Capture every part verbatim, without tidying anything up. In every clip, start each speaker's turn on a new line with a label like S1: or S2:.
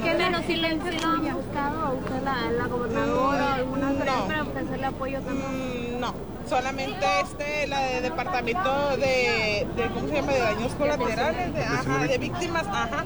S1: Pero si le han buscado a usted la, la gobernadora o alguna no. para ofrecerle apoyo también.
S2: Mm, no, solamente este, la de departamento de, de ¿cómo se llama? De daños colaterales, de, ajá, de víctimas, ajá.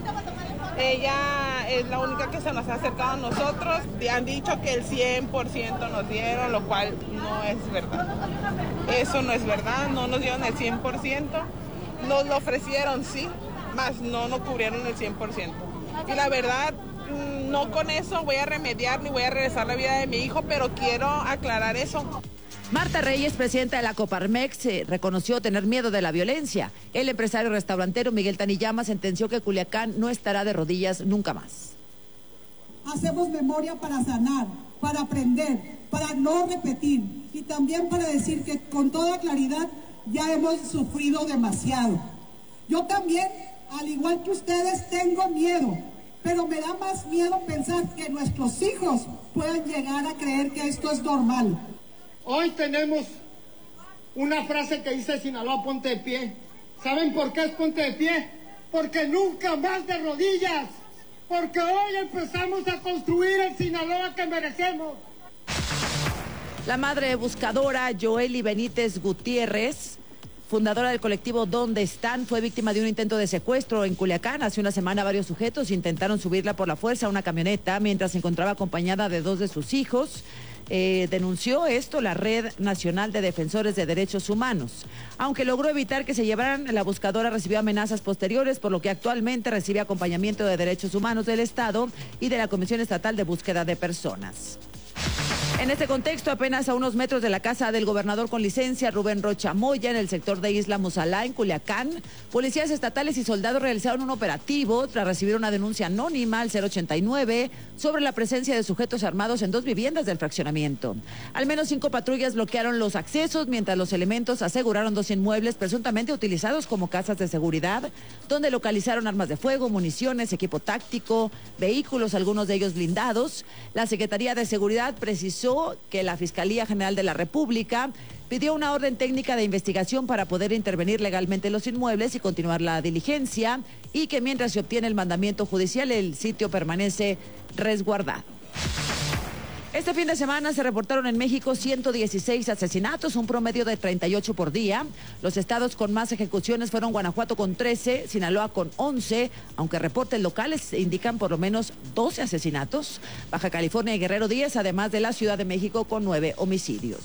S2: Ella es la única que se nos ha acercado a nosotros. Han dicho que el cien por ciento nos dieron, lo cual no es verdad. Eso no es verdad, no nos dieron el cien por ciento. Nos lo ofrecieron, sí, más no nos cubrieron el cien por ciento. Y la verdad, no con eso voy a remediar ni voy a regresar la vida de mi hijo, pero quiero aclarar eso.
S3: Marta Reyes, presidenta de la Coparmex, eh, reconoció tener miedo de la violencia. El empresario restaurantero Miguel Taniyama sentenció que Culiacán no estará de rodillas nunca más.
S4: Hacemos memoria para sanar, para aprender, para no repetir y también para decir que con toda claridad ya hemos sufrido demasiado. Yo también, al igual que ustedes, tengo miedo, pero me da más miedo pensar que nuestros hijos puedan llegar a creer que esto es normal.
S5: Hoy tenemos una frase que dice Sinaloa, ponte de pie. ¿Saben por qué es ponte de pie? Porque nunca más de rodillas. Porque hoy empezamos a construir el Sinaloa que merecemos.
S3: La madre buscadora Joely Benítez Gutiérrez, fundadora del colectivo ¿Dónde están?, fue víctima de un intento de secuestro en Culiacán. Hace una semana varios sujetos intentaron subirla por la fuerza a una camioneta mientras se encontraba acompañada de dos de sus hijos. Eh, denunció esto la Red Nacional de Defensores de Derechos Humanos. Aunque logró evitar que se llevaran, la buscadora recibió amenazas posteriores, por lo que actualmente recibe acompañamiento de Derechos Humanos del Estado y de la Comisión Estatal de Búsqueda de Personas. En este contexto, apenas a unos metros de la casa del gobernador con licencia, Rubén Rocha Moya, en el sector de Isla Musalá, en Culiacán, policías estatales y soldados realizaron un operativo tras recibir una denuncia anónima al cero ochenta y nueve sobre la presencia de sujetos armados en dos viviendas del fraccionamiento. Al menos cinco patrullas bloquearon los accesos, mientras los elementos aseguraron dos inmuebles presuntamente utilizados como casas de seguridad, donde localizaron armas de fuego, municiones, equipo táctico, vehículos, algunos de ellos blindados. La Secretaría de Seguridad precisó que la Fiscalía General de la República pidió una orden técnica de investigación para poder intervenir legalmente en los inmuebles y continuar la diligencia, y que mientras se obtiene el mandamiento judicial, el sitio permanece resguardado. Este fin de semana se reportaron en México ciento dieciséis asesinatos, un promedio de treinta y ocho por día. Los estados con más ejecuciones fueron Guanajuato con trece, Sinaloa con once, aunque reportes locales indican por lo menos doce asesinatos. Baja California y Guerrero diez, además de la Ciudad de México con nueve homicidios.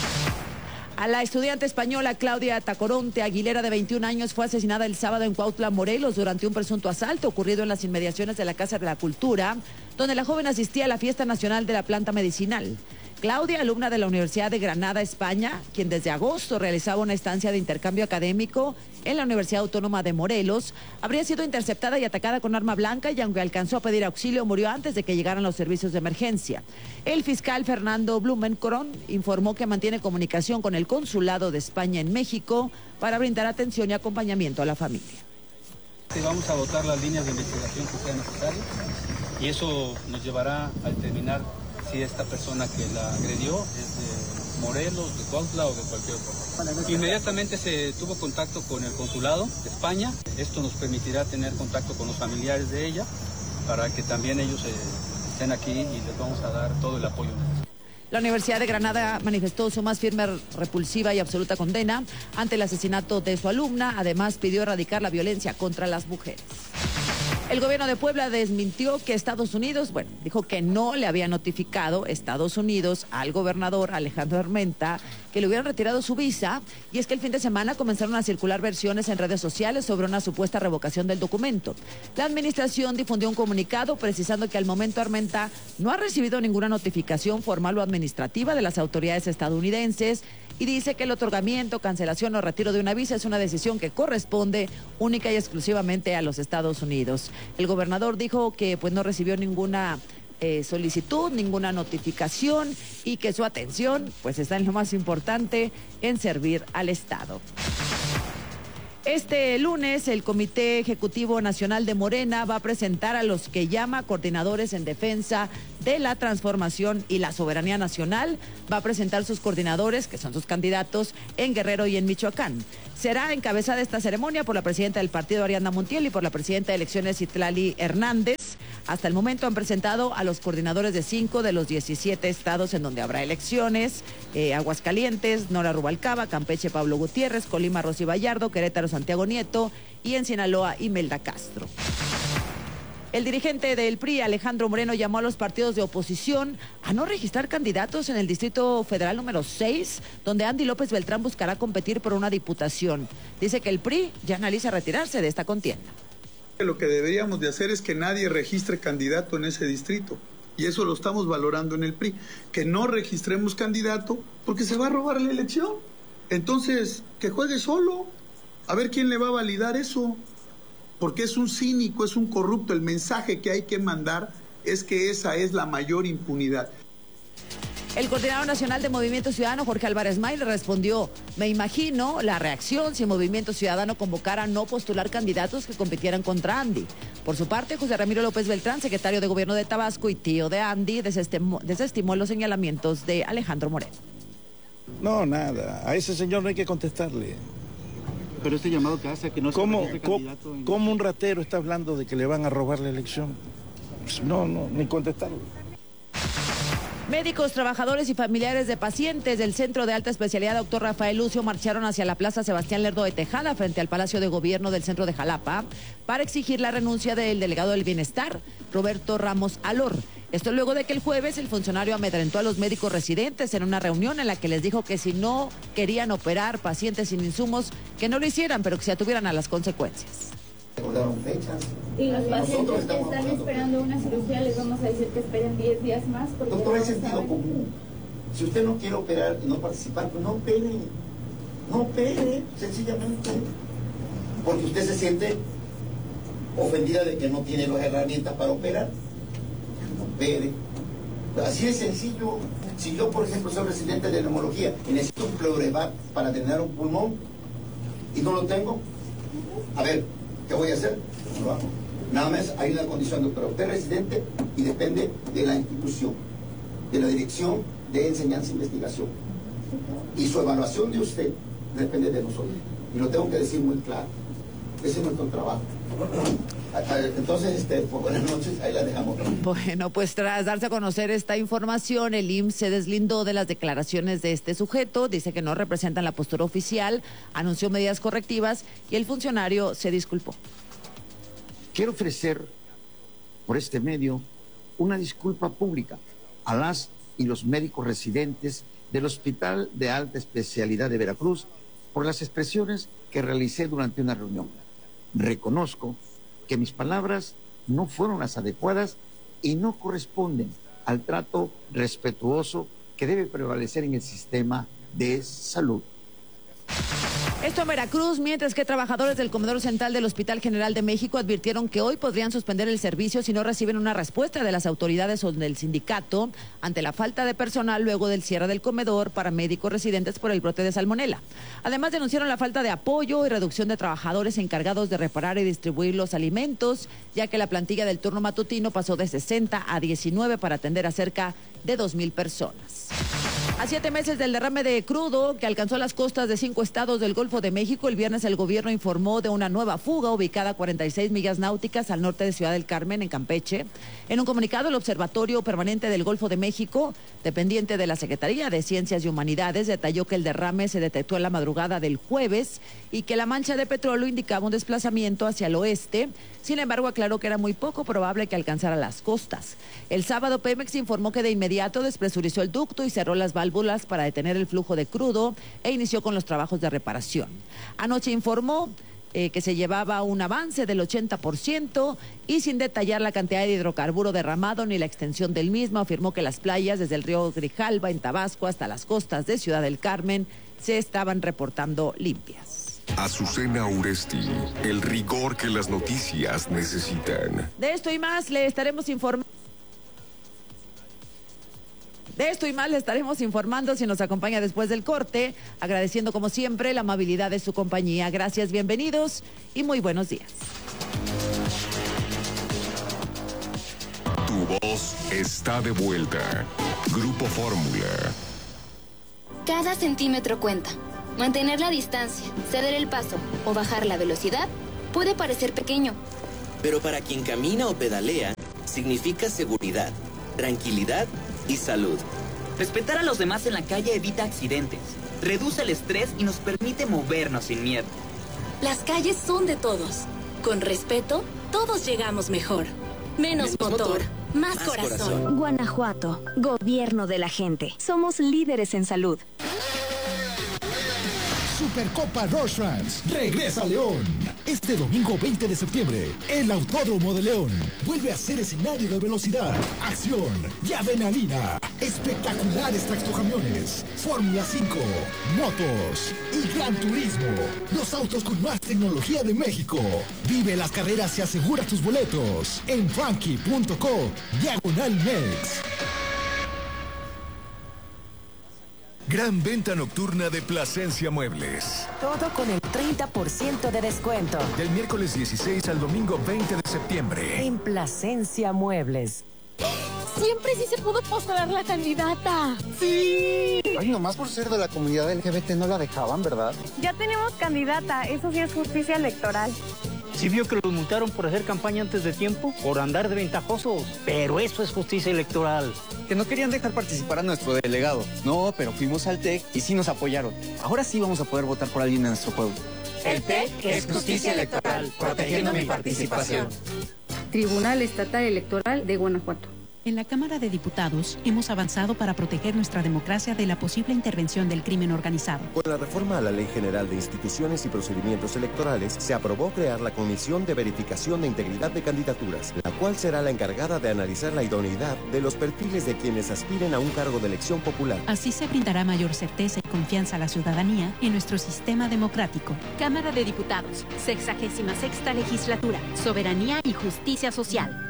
S3: A la estudiante española Claudia Tacoronte Aguilera, de veintiún años, fue asesinada el sábado en Cuautla, Morelos, durante un presunto asalto ocurrido en las inmediaciones de la Casa de la Cultura, donde la joven asistía a la fiesta nacional de la planta medicinal. Claudia, alumna de la Universidad de Granada, España, quien desde agosto realizaba una estancia de intercambio académico en la Universidad Autónoma de Morelos, habría sido interceptada y atacada con arma blanca, y aunque alcanzó a pedir auxilio, murió antes de que llegaran los servicios de emergencia. El fiscal Fernando Blumenkron informó que mantiene comunicación con el Consulado de España en México para brindar atención y acompañamiento a la familia.
S6: Vamos a votar las líneas de investigación que sean necesarias, y eso nos llevará a determinar si esta persona que la agredió es de Morelos, de Cuautla o de cualquier otro. Inmediatamente se tuvo contacto con el consulado de España. Esto nos permitirá tener contacto con los familiares de ella para que también ellos eh, estén aquí, y les vamos a dar todo el apoyo necesario.
S3: La Universidad de Granada manifestó su más firme, repulsiva y absoluta condena ante el asesinato de su alumna. Además, pidió erradicar la violencia contra las mujeres. El gobierno de Puebla desmintió que Estados Unidos, bueno, dijo que no le había notificado Estados Unidos al gobernador Alejandro Armenta que le hubieran retirado su visa, y es que el fin de semana comenzaron a circular versiones en redes sociales sobre una supuesta revocación del documento. La administración difundió un comunicado precisando que al momento Armenta no ha recibido ninguna notificación formal o administrativa de las autoridades estadounidenses, y dice que el otorgamiento, cancelación o retiro de una visa es una decisión que corresponde única y exclusivamente a los Estados Unidos. El gobernador dijo que pues no recibió ninguna eh, solicitud, ninguna notificación, y que su atención pues está en lo más importante, en servir al Estado. Este lunes, el Comité Ejecutivo Nacional de Morena va a presentar a los que llama coordinadores en defensa de la transformación y la soberanía nacional. Va a presentar sus coordinadores, que son sus candidatos, en Guerrero y en Michoacán. Será encabezada esta ceremonia por la presidenta del partido, Ariadna Montiel, y por la presidenta de elecciones, Citlali Hernández. Hasta el momento han presentado a los coordinadores de cinco de los diecisiete estados en donde habrá elecciones: eh, Aguascalientes, Nora Rubalcaba, Campeche, Pablo Gutiérrez, Colima, Rosy Vallardo, Querétaro, Santiago Nieto, y en Sinaloa, Imelda Castro. El dirigente del P R I, Alejandro Moreno, llamó a los partidos de oposición a no registrar candidatos en el Distrito Federal número seis, donde Andy López Beltrán buscará competir por una diputación. Dice que el P R I ya analiza retirarse de esta contienda.
S7: Lo que deberíamos de hacer es que nadie registre candidato en ese distrito, y eso lo estamos valorando en el P R I, que no registremos candidato porque se va a robar la elección. Entonces, que juegue solo, a ver quién le va a validar eso. Porque es un cínico, es un corrupto. El mensaje que hay que mandar es que esa es la mayor impunidad.
S3: El coordinador nacional de Movimiento Ciudadano, Jorge Álvarez May, le respondió: me imagino la reacción si Movimiento Ciudadano convocara a no postular candidatos que compitieran contra Andy. Por su parte, José Ramiro López Beltrán, secretario de Gobierno de Tabasco y tío de Andy, desestimó, desestimó los señalamientos de Alejandro Moreno.
S8: No, nada, a ese señor no hay que contestarle.
S9: Pero este llamado que hace a que no se registre candidato en...
S8: ¿Cómo un ratero está hablando de que le van a robar la elección? Pues no, no, ni contestarlo.
S3: Médicos, trabajadores y familiares de pacientes del Centro de Alta Especialidad Doctor Rafael Lucio marcharon hacia la Plaza Sebastián Lerdo de Tejada, frente al Palacio de Gobierno del Centro de Jalapa, para exigir la renuncia del delegado del Bienestar, Roberto Ramos Alor. Esto luego de que el jueves el funcionario amedrentó a los médicos residentes en una reunión en la que les dijo que si no querían operar pacientes sin insumos, que no lo hicieran, pero que se atuvieran a las consecuencias.
S10: Recordaron fechas.
S1: Y los pacientes que están esperando una cirugía, les vamos a decir que esperen diez días más.
S10: Doctor, hay sentido común. Si usted no quiere operar y no participar, pues no opere. No opere, sencillamente. Porque usted se siente ofendida de que no tiene las herramientas para operar. No opere. Así es sencillo. Si yo, por ejemplo, soy residente de neumología y necesito un pleurevac para tener un pulmón y no lo tengo, a ver, ¿qué voy a hacer? No lo hago. Nada más hay una condición, doctor. Usted es residente y depende de la institución, de la Dirección de Enseñanza e Investigación. Y su evaluación de usted depende de nosotros. Y lo tengo que decir muy claro. Ese es nuestro trabajo. Entonces, este, pues, buenas noches, ahí la dejamos.
S3: Bueno, pues tras darse a conocer esta información, el I M S S se deslindó de las declaraciones de este sujeto, dice que no representan la postura oficial, anunció medidas correctivas y el funcionario se disculpó.
S11: Quiero ofrecer por este medio una disculpa pública a las y los médicos residentes del Hospital de Alta Especialidad de Veracruz por las expresiones que realicé durante una reunión. Reconozco que mis palabras no fueron las adecuadas y no corresponden al trato respetuoso que debe prevalecer en el sistema de salud.
S3: Esto en Veracruz, mientras que trabajadores del Comedor Central del Hospital General de México advirtieron que hoy podrían suspender el servicio si no reciben una respuesta de las autoridades o del sindicato ante la falta de personal luego del cierre del comedor para médicos residentes por el brote de salmonela. Además, denunciaron la falta de apoyo y reducción de trabajadores encargados de reparar y distribuir los alimentos, ya que la plantilla del turno matutino pasó de sesenta a diecinueve para atender a cerca de dos mil personas. A siete meses del derrame de crudo que alcanzó las costas de cinco estados del Golfo de México, el viernes el gobierno informó de una nueva fuga ubicada a cuarenta y seis millas náuticas al norte de Ciudad del Carmen, en Campeche. En un comunicado, el Observatorio Permanente del Golfo de México, dependiente de la Secretaría de Ciencias y Humanidades, detalló que el derrame se detectó en la madrugada del jueves y que la mancha de petróleo indicaba un desplazamiento hacia el oeste. Sin embargo, aclaró que era muy poco probable que alcanzara las costas. El sábado, Pemex informó que de inmediato despresurizó el ducto y cerró las válvulas para detener el flujo de crudo e inició con los trabajos de reparación. Anoche informó eh, que se llevaba un avance del ochenta por ciento y sin detallar la cantidad de hidrocarburo derramado ni la extensión del mismo, afirmó que las playas desde el río Grijalba en Tabasco hasta las costas de Ciudad del Carmen se estaban reportando limpias.
S12: Azucena Uresti, el rigor que las noticias necesitan.
S3: De esto y más le estaremos informando. De esto y más le estaremos informando si nos acompaña después del corte, agradeciendo como siempre la amabilidad de su compañía. Gracias, bienvenidos y muy buenos días.
S12: Tu voz está de vuelta. Grupo Fórmula.
S13: Cada centímetro cuenta. Mantener la distancia, ceder el paso o bajar la velocidad puede parecer pequeño.
S14: Pero para quien camina o pedalea, significa seguridad, tranquilidad y salud. Respetar a los demás en la calle evita accidentes, reduce el estrés y nos permite movernos sin miedo.
S15: Las calles son de todos. Con respeto, todos llegamos mejor. Menos, Menos motor, motor, más, más corazón. corazón.
S16: Guanajuato, gobierno de la gente. Somos líderes en salud.
S17: Supercopa Rorschach regresa a León. Este domingo veinte de septiembre, el Autódromo de León vuelve a ser escenario de velocidad, acción y adrenalina. Espectaculares tractocamiones, Fórmula cinco, motos y Gran Turismo. Los autos con más tecnología de México. Vive las carreras y asegura tus boletos en frankie punto co diagonal mex.
S18: Gran venta nocturna de Plasencia Muebles.
S19: Todo con el treinta por ciento de descuento.
S18: Del miércoles dieciséis al domingo veinte de septiembre.
S19: En Plasencia Muebles.
S20: Siempre sí se pudo postular la candidata.
S21: ¡Sí! Ay, nomás por ser de la comunidad L G B T no la dejaban, ¿verdad?
S20: Ya tenemos candidata. Eso sí es justicia electoral.
S22: Sí vio que los multaron por hacer campaña antes de tiempo, por andar de ventajosos. Pero eso es justicia electoral.
S21: Que no querían dejar participar a nuestro delegado. No, pero fuimos al T E C y sí nos apoyaron. Ahora sí vamos a poder votar por alguien en nuestro pueblo.
S19: El T E C es justicia electoral, protegiendo mi participación.
S23: Tribunal Estatal Electoral de Guanajuato.
S24: En la Cámara de Diputados hemos avanzado para proteger nuestra democracia de la posible intervención del crimen organizado.
S25: Con la reforma a la Ley General de Instituciones y Procedimientos Electorales, se aprobó crear la Comisión de Verificación de Integridad de Candidaturas, la cual será la encargada de analizar la idoneidad de los perfiles de quienes aspiren a un cargo de elección popular.
S24: Así se brindará mayor certeza y confianza a la ciudadanía en nuestro sistema democrático.
S26: Cámara de Diputados, sexagésima sexta legislatura, soberanía y justicia social.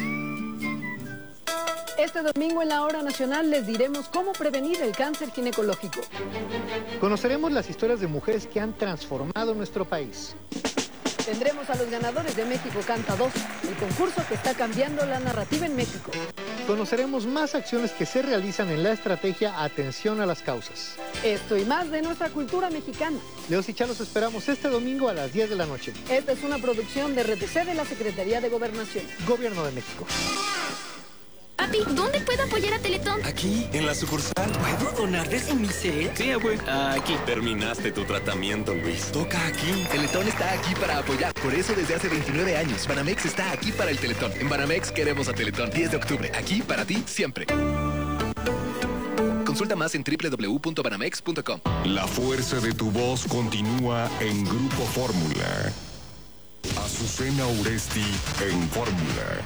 S27: Este domingo en la Hora Nacional les diremos cómo prevenir el cáncer ginecológico.
S28: Conoceremos las historias de mujeres que han transformado nuestro país.
S27: Tendremos a los ganadores de México Canta dos, el concurso que está cambiando la narrativa en México.
S28: Conoceremos más acciones que se realizan en la estrategia Atención a las Causas.
S27: Esto y más de nuestra cultura mexicana.
S28: Leos y Chá los esperamos este domingo a las diez de la noche.
S27: Esta es una producción de R T C de la Secretaría de Gobernación.
S28: Gobierno de México.
S20: Papi, ¿dónde puedo apoyar a Teletón?
S12: Aquí, en la sucursal.
S14: ¿Puedo donar desde mi cel?
S12: Sí, abue. Aquí. Terminaste tu tratamiento, Luis. Toca aquí.
S29: Teletón está aquí para apoyar. Por eso desde hace veintinueve años, Banamex está aquí para el Teletón. En Banamex queremos a Teletón. diez de octubre. Aquí para ti, siempre. Consulta más en doble u doble u doble u punto banamex punto com.
S12: La fuerza de tu voz continúa en Grupo Fórmula. Azucena Uresti en Fórmula.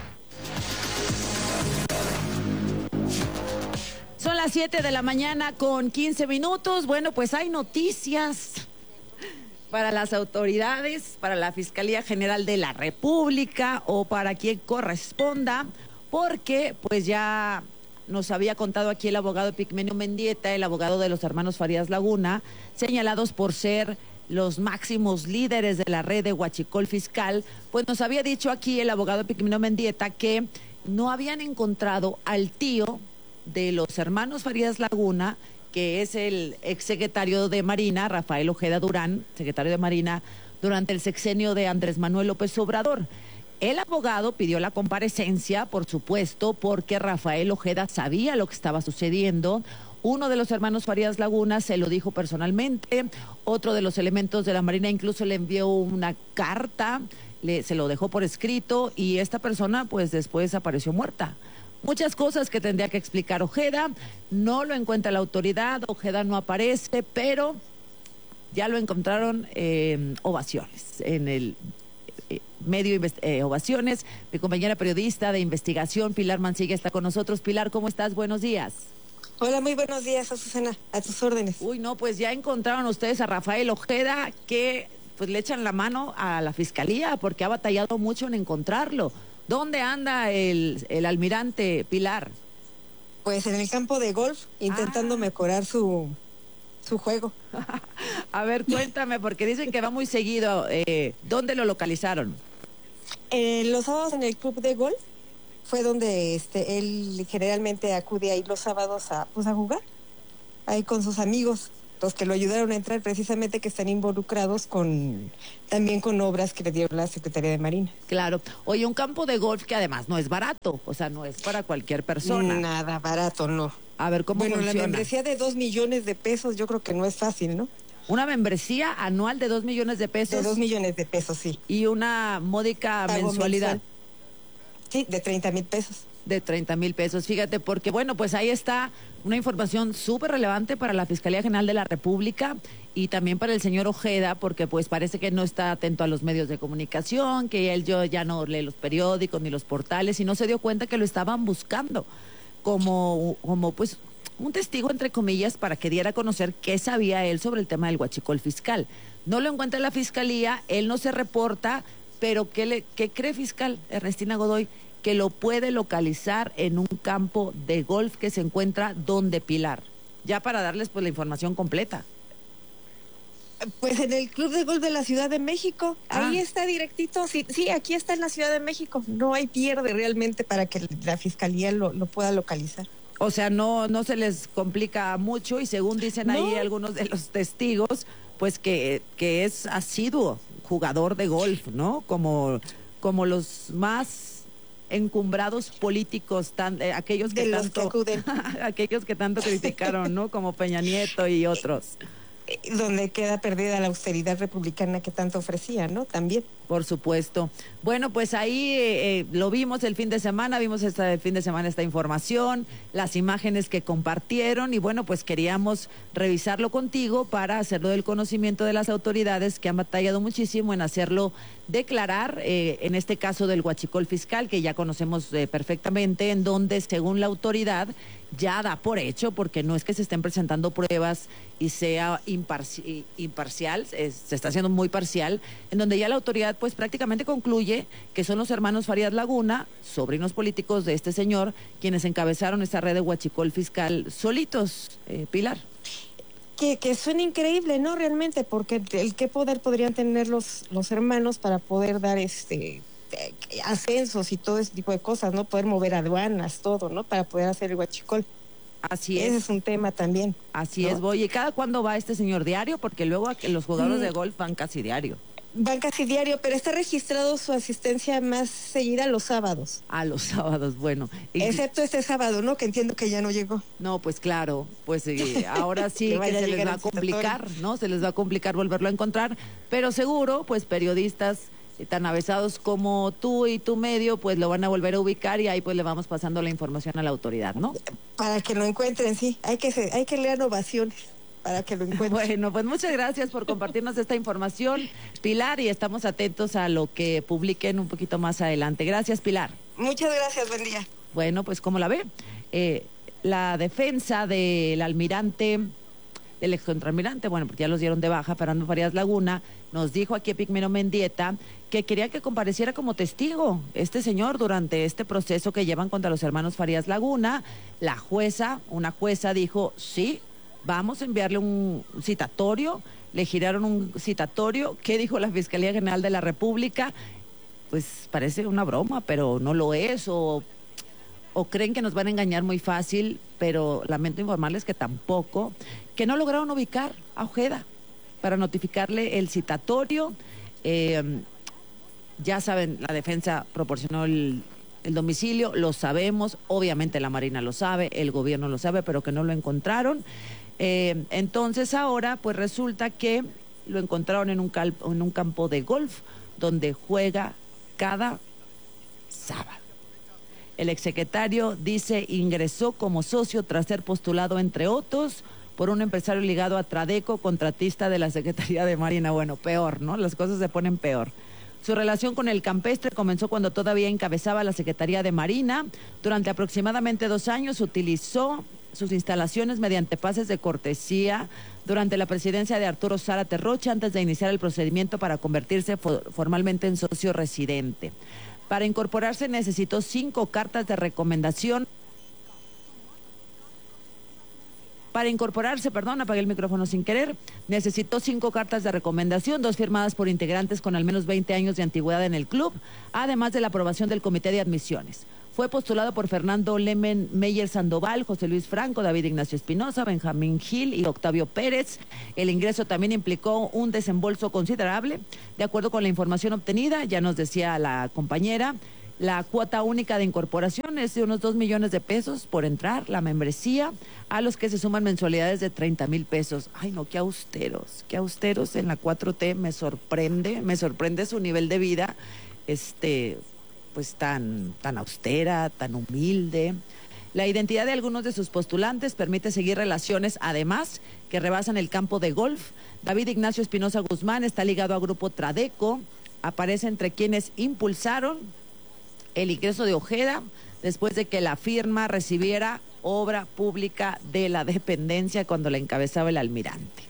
S3: Son las siete de la mañana con quince minutos. Bueno, pues hay noticias para las autoridades, para la Fiscalía General de la República o para quien corresponda, porque pues ya nos había contado aquí el abogado Epigmenio Mendieta, el abogado de los hermanos Farías Laguna, señalados por ser los máximos líderes de la red de Huachicol Fiscal. Pues nos había dicho aquí el abogado Epigmenio Mendieta que no habían encontrado al tío de los hermanos Farías Laguna, que es el exsecretario de Marina, Rafael Ojeda Durán, secretario de Marina, durante el sexenio de Andrés Manuel López Obrador. El abogado pidió la comparecencia, por supuesto, porque Rafael Ojeda sabía lo que estaba sucediendo. Uno de los hermanos Farías Laguna se lo dijo personalmente, otro de los elementos de la Marina incluso le envió una carta, le, se lo dejó por escrito y esta persona pues después apareció muerta. Muchas cosas que tendría que explicar Ojeda, no lo encuentra la autoridad, Ojeda no aparece, pero ya lo encontraron eh, Ovaciones, en el eh, medio eh, Ovaciones. Mi compañera periodista de investigación, Pilar Mancilla, está con nosotros. Pilar, ¿cómo estás? Buenos días.
S30: Hola, muy buenos días, Azucena, a tus órdenes.
S3: Uy, no, pues ya encontraron ustedes a Rafael Ojeda, que pues le echan la mano a la Fiscalía, porque ha batallado mucho en encontrarlo. ¿Dónde anda el, el almirante, Pilar?
S30: Pues en el campo de golf, intentando ah. mejorar su, su juego.
S3: A ver, cuéntame, porque dicen que va muy seguido. Eh, ¿Dónde lo localizaron?
S30: Eh, los sábados en el club de golf fue donde este él generalmente acude ahí los sábados a, pues, a jugar, ahí con sus amigos. los que lo ayudaron a entrar, precisamente que están involucrados con también con obras que le dio la Secretaría de Marina.
S3: Claro. Oye, un campo de golf que además no es barato, o sea, no es para cualquier persona.
S30: Nada barato, no.
S3: A ver, ¿cómo
S30: bueno,
S3: funciona?
S30: La membresía de dos millones de pesos yo creo que no es fácil, ¿no?
S3: Una membresía anual de dos millones de pesos.
S30: De dos millones de pesos, sí.
S3: Y una módica
S30: Pago
S3: mensualidad.
S30: Mensual. Sí, de treinta mil pesos.
S3: De treinta mil pesos, fíjate, porque bueno, pues ahí está una información súper relevante para la Fiscalía General de la República y también para el señor Ojeda, porque pues parece que no está atento a los medios de comunicación, que él yo ya no lee los periódicos ni los portales y no se dio cuenta que lo estaban buscando como, como pues un testigo entre comillas para que diera a conocer qué sabía él sobre el tema del huachicol fiscal. No lo encuentra la Fiscalía, él no se reporta, pero ¿qué, le, qué cree fiscal Ernestina Godoy? Que lo puede localizar en un campo de golf que se encuentra donde Pilar. Ya para darles pues la información completa.
S30: Pues en el Club de Golf de la Ciudad de México, ah. ahí está directito, sí, sí, aquí está en la Ciudad de México, no hay pierde realmente para que la Fiscalía lo, lo pueda localizar.
S3: O sea, no, no se les complica mucho y según dicen no. ahí algunos de los testigos, pues que, que es asiduo jugador de golf, ¿no? Como, como los más encumbrados políticos, tan, eh, aquellos que
S30: de
S3: tanto,
S30: los que acuden.
S3: aquellos que tanto criticaron, ¿no? Como Peña Nieto y otros.
S30: Donde queda perdida la austeridad republicana que tanto ofrecía, ¿no? También.
S3: Por supuesto. Bueno, pues ahí eh, lo vimos el fin de semana, vimos esta, el fin de semana esta información, las imágenes que compartieron y bueno, pues queríamos revisarlo contigo para hacerlo del conocimiento de las autoridades que han batallado muchísimo en hacerlo declarar, eh, en este caso del huachicol fiscal, que ya conocemos eh, perfectamente, en donde según la autoridad ya da por hecho, porque no es que se estén presentando pruebas y sea imparci imparcial, es, se está haciendo muy parcial, en donde ya la autoridad pues prácticamente concluye que son los hermanos Farías Laguna, sobrinos políticos de este señor, quienes encabezaron esta red de huachicol fiscal solitos, eh, Pilar.
S30: Que, que suena increíble, ¿no? Realmente, porque el qué poder podrían tener los, los hermanos para poder dar este ascensos y todo ese tipo de cosas, ¿no? Poder mover aduanas, todo, ¿no? Para poder hacer el huachicol.
S3: Así es.
S30: Ese es un tema también.
S3: Así
S30: ¿no?
S3: es, Boy. ¿Y cada cuándo va este señor diario? Porque luego los jugadores mm. de golf van casi diario.
S30: Van casi diario, pero está registrado su asistencia más seguida los sábados.
S3: Ah, los sábados, bueno. Y...
S30: excepto este sábado, ¿no? Que entiendo que ya no llegó.
S3: No, pues claro, pues eh, ahora sí que, que se les va a complicar, ¿no? Se les va a complicar volverlo a encontrar, pero seguro, pues periodistas tan avesados como tú y tu medio, pues lo van a volver a ubicar y ahí pues le vamos pasando la información a la autoridad, ¿no?
S30: Para que lo encuentren, sí. Hay que, ser, hay que leer ovaciones para que lo encuentren.
S3: Bueno, pues muchas gracias por compartirnos esta información, Pilar, y estamos atentos a lo que publiquen un poquito más adelante. Gracias, Pilar.
S30: Muchas gracias, buen día.
S3: Bueno, pues ¿cómo la ve? Eh, la defensa del almirante, del excontralmirante, bueno, porque ya los dieron de baja, Fernando Farías Laguna, nos dijo aquí Epigmenio Mendieta que quería que compareciera como testigo este señor durante este proceso que llevan contra los hermanos Farías Laguna. La jueza, una jueza dijo, sí, vamos a enviarle un citatorio, le giraron un citatorio. ¿Qué dijo la Fiscalía General de la República? Pues parece una broma, pero no lo es, o, o creen que nos van a engañar muy fácil, pero lamento informarles que tampoco, que no lograron ubicar a Ojeda para notificarle el citatorio. Eh, ya saben, la defensa proporcionó el, el domicilio, lo sabemos, obviamente la Marina lo sabe, el gobierno lo sabe, pero que no lo encontraron. Eh, entonces ahora pues resulta que lo encontraron en un, cal, en un campo de golf donde juega cada sábado. El exsecretario dice ingresó como socio tras ser postulado entre otros por un empresario ligado a Tradeco, contratista de la Secretaría de Marina. Bueno, peor, ¿no? Las cosas se ponen peor. Su relación con el campestre comenzó cuando todavía encabezaba la Secretaría de Marina. Durante aproximadamente dos años utilizó sus instalaciones mediante pases de cortesía durante la presidencia de Arturo Zárate Rocha antes de iniciar el procedimiento para convertirse for- formalmente en socio residente. Para incorporarse necesitó cinco cartas de recomendación. Para incorporarse, perdón, apagué el micrófono sin querer, necesitó cinco cartas de recomendación, dos firmadas por integrantes con al menos veinte años de antigüedad en el club, además de la aprobación del Comité de Admisiones. Fue postulado por Fernando Lemen Meyer Sandoval, José Luis Franco, David Ignacio Espinosa, Benjamín Gil y Octavio Pérez. El ingreso también implicó un desembolso considerable. De acuerdo con la información obtenida, ya nos decía la compañera, la cuota única de incorporación es de unos dos millones de pesos por entrar, la membresía, a los que se suman mensualidades de treinta mil pesos. Ay, no, qué austeros, qué austeros en la cuatro T, me sorprende, me sorprende su nivel de vida, este... pues tan, tan austera, tan humilde. La identidad de algunos de sus postulantes permite seguir relaciones, además, que rebasan el campo de golf. David Ignacio Espinosa Guzmán está ligado a Grupo Tradeco, aparece entre quienes impulsaron el ingreso de Ojeda después de que la firma recibiera obra pública de la dependencia cuando la encabezaba el almirante.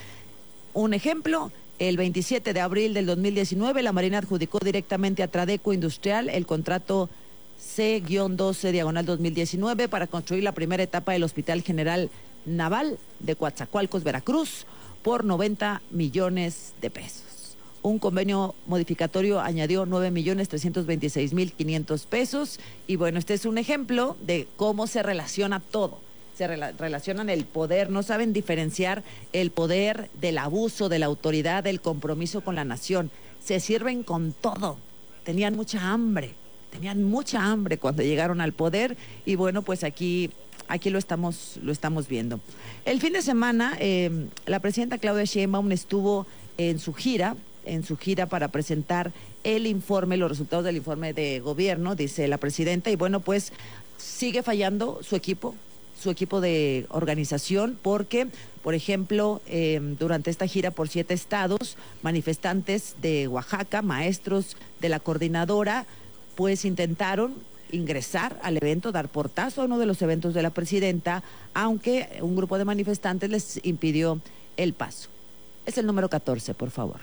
S3: Un ejemplo... El veintisiete de abril del dos mil diecinueve, la Marina adjudicó directamente a Tradeco Industrial el contrato C doce diagonal dos mil diecinueve para construir la primera etapa del Hospital General Naval de Coatzacoalcos, Veracruz, por noventa millones de pesos. Un convenio modificatorio añadió nueve millones trescientos veintiséis mil quinientos pesos. Y bueno, este es un ejemplo de cómo se relaciona todo. Se rela- relacionan el poder, no saben diferenciar el poder del abuso, de la autoridad, del compromiso con la nación. Se sirven con todo. Tenían mucha hambre, tenían mucha hambre cuando llegaron al poder y bueno, pues aquí, aquí lo estamos, lo estamos viendo. El fin de semana, eh, la presidenta Claudia Sheinbaum estuvo en su gira, en su gira para presentar el informe, los resultados del informe de gobierno, dice la presidenta, y bueno, pues sigue fallando su equipo. su equipo de organización, porque, por ejemplo, eh, durante esta gira por siete estados, manifestantes de Oaxaca, maestros de la coordinadora, pues intentaron ingresar al evento, dar portazo a uno de los eventos de la presidenta, aunque un grupo de manifestantes les impidió el paso. Es el número catorce, por favor.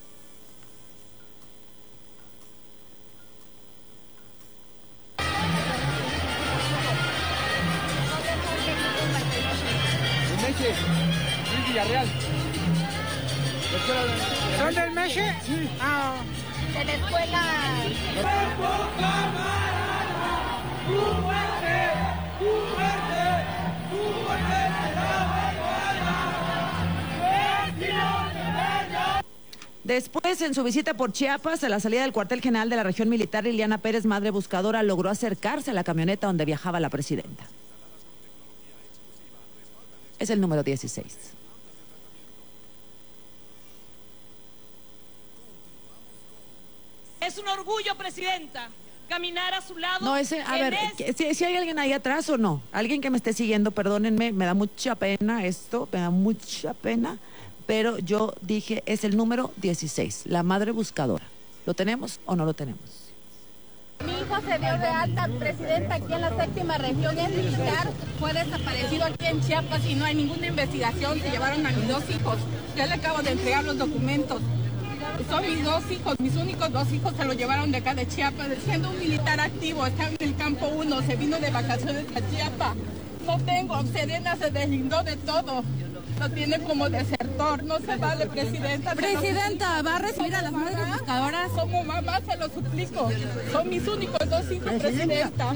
S1: Luis Villarreal. ¿Son del Meche? Sí. Ah.
S20: De la escuela.
S3: Después, en su visita por Chiapas, a la salida del cuartel general de la región militar, Liliana Pérez, madre buscadora, logró acercarse a la camioneta donde viajaba la presidenta. Es el número dieciséis.
S2: Es un orgullo, presidenta, caminar a su lado.
S3: No, ese, a ver, es... si, si hay alguien ahí atrás o no, alguien que me esté siguiendo, perdónenme, me da mucha pena esto, me da mucha pena, pero yo dije, es el número dieciséis, la madre buscadora. ¿Lo tenemos o no lo tenemos?
S20: Mi hijo se dio de alta, presidenta, aquí en la séptima región, es militar, fue desaparecido aquí en Chiapas y no hay ninguna investigación. Se llevaron a mis dos hijos. Ya le acabo de entregar los documentos. Son mis dos hijos, mis únicos dos hijos se lo llevaron de acá de Chiapas. Siendo un militar activo, está en el campo uno, se vino de vacaciones a Chiapas. No tengo, Serena se deslindó de todo. Lo tiene como desertor, no se vale, presidenta.
S4: Presidenta, ¿va a recibir a las madres buscadoras?
S20: Como mamá, se lo suplico. Son mis únicos dos hijos, presidenta.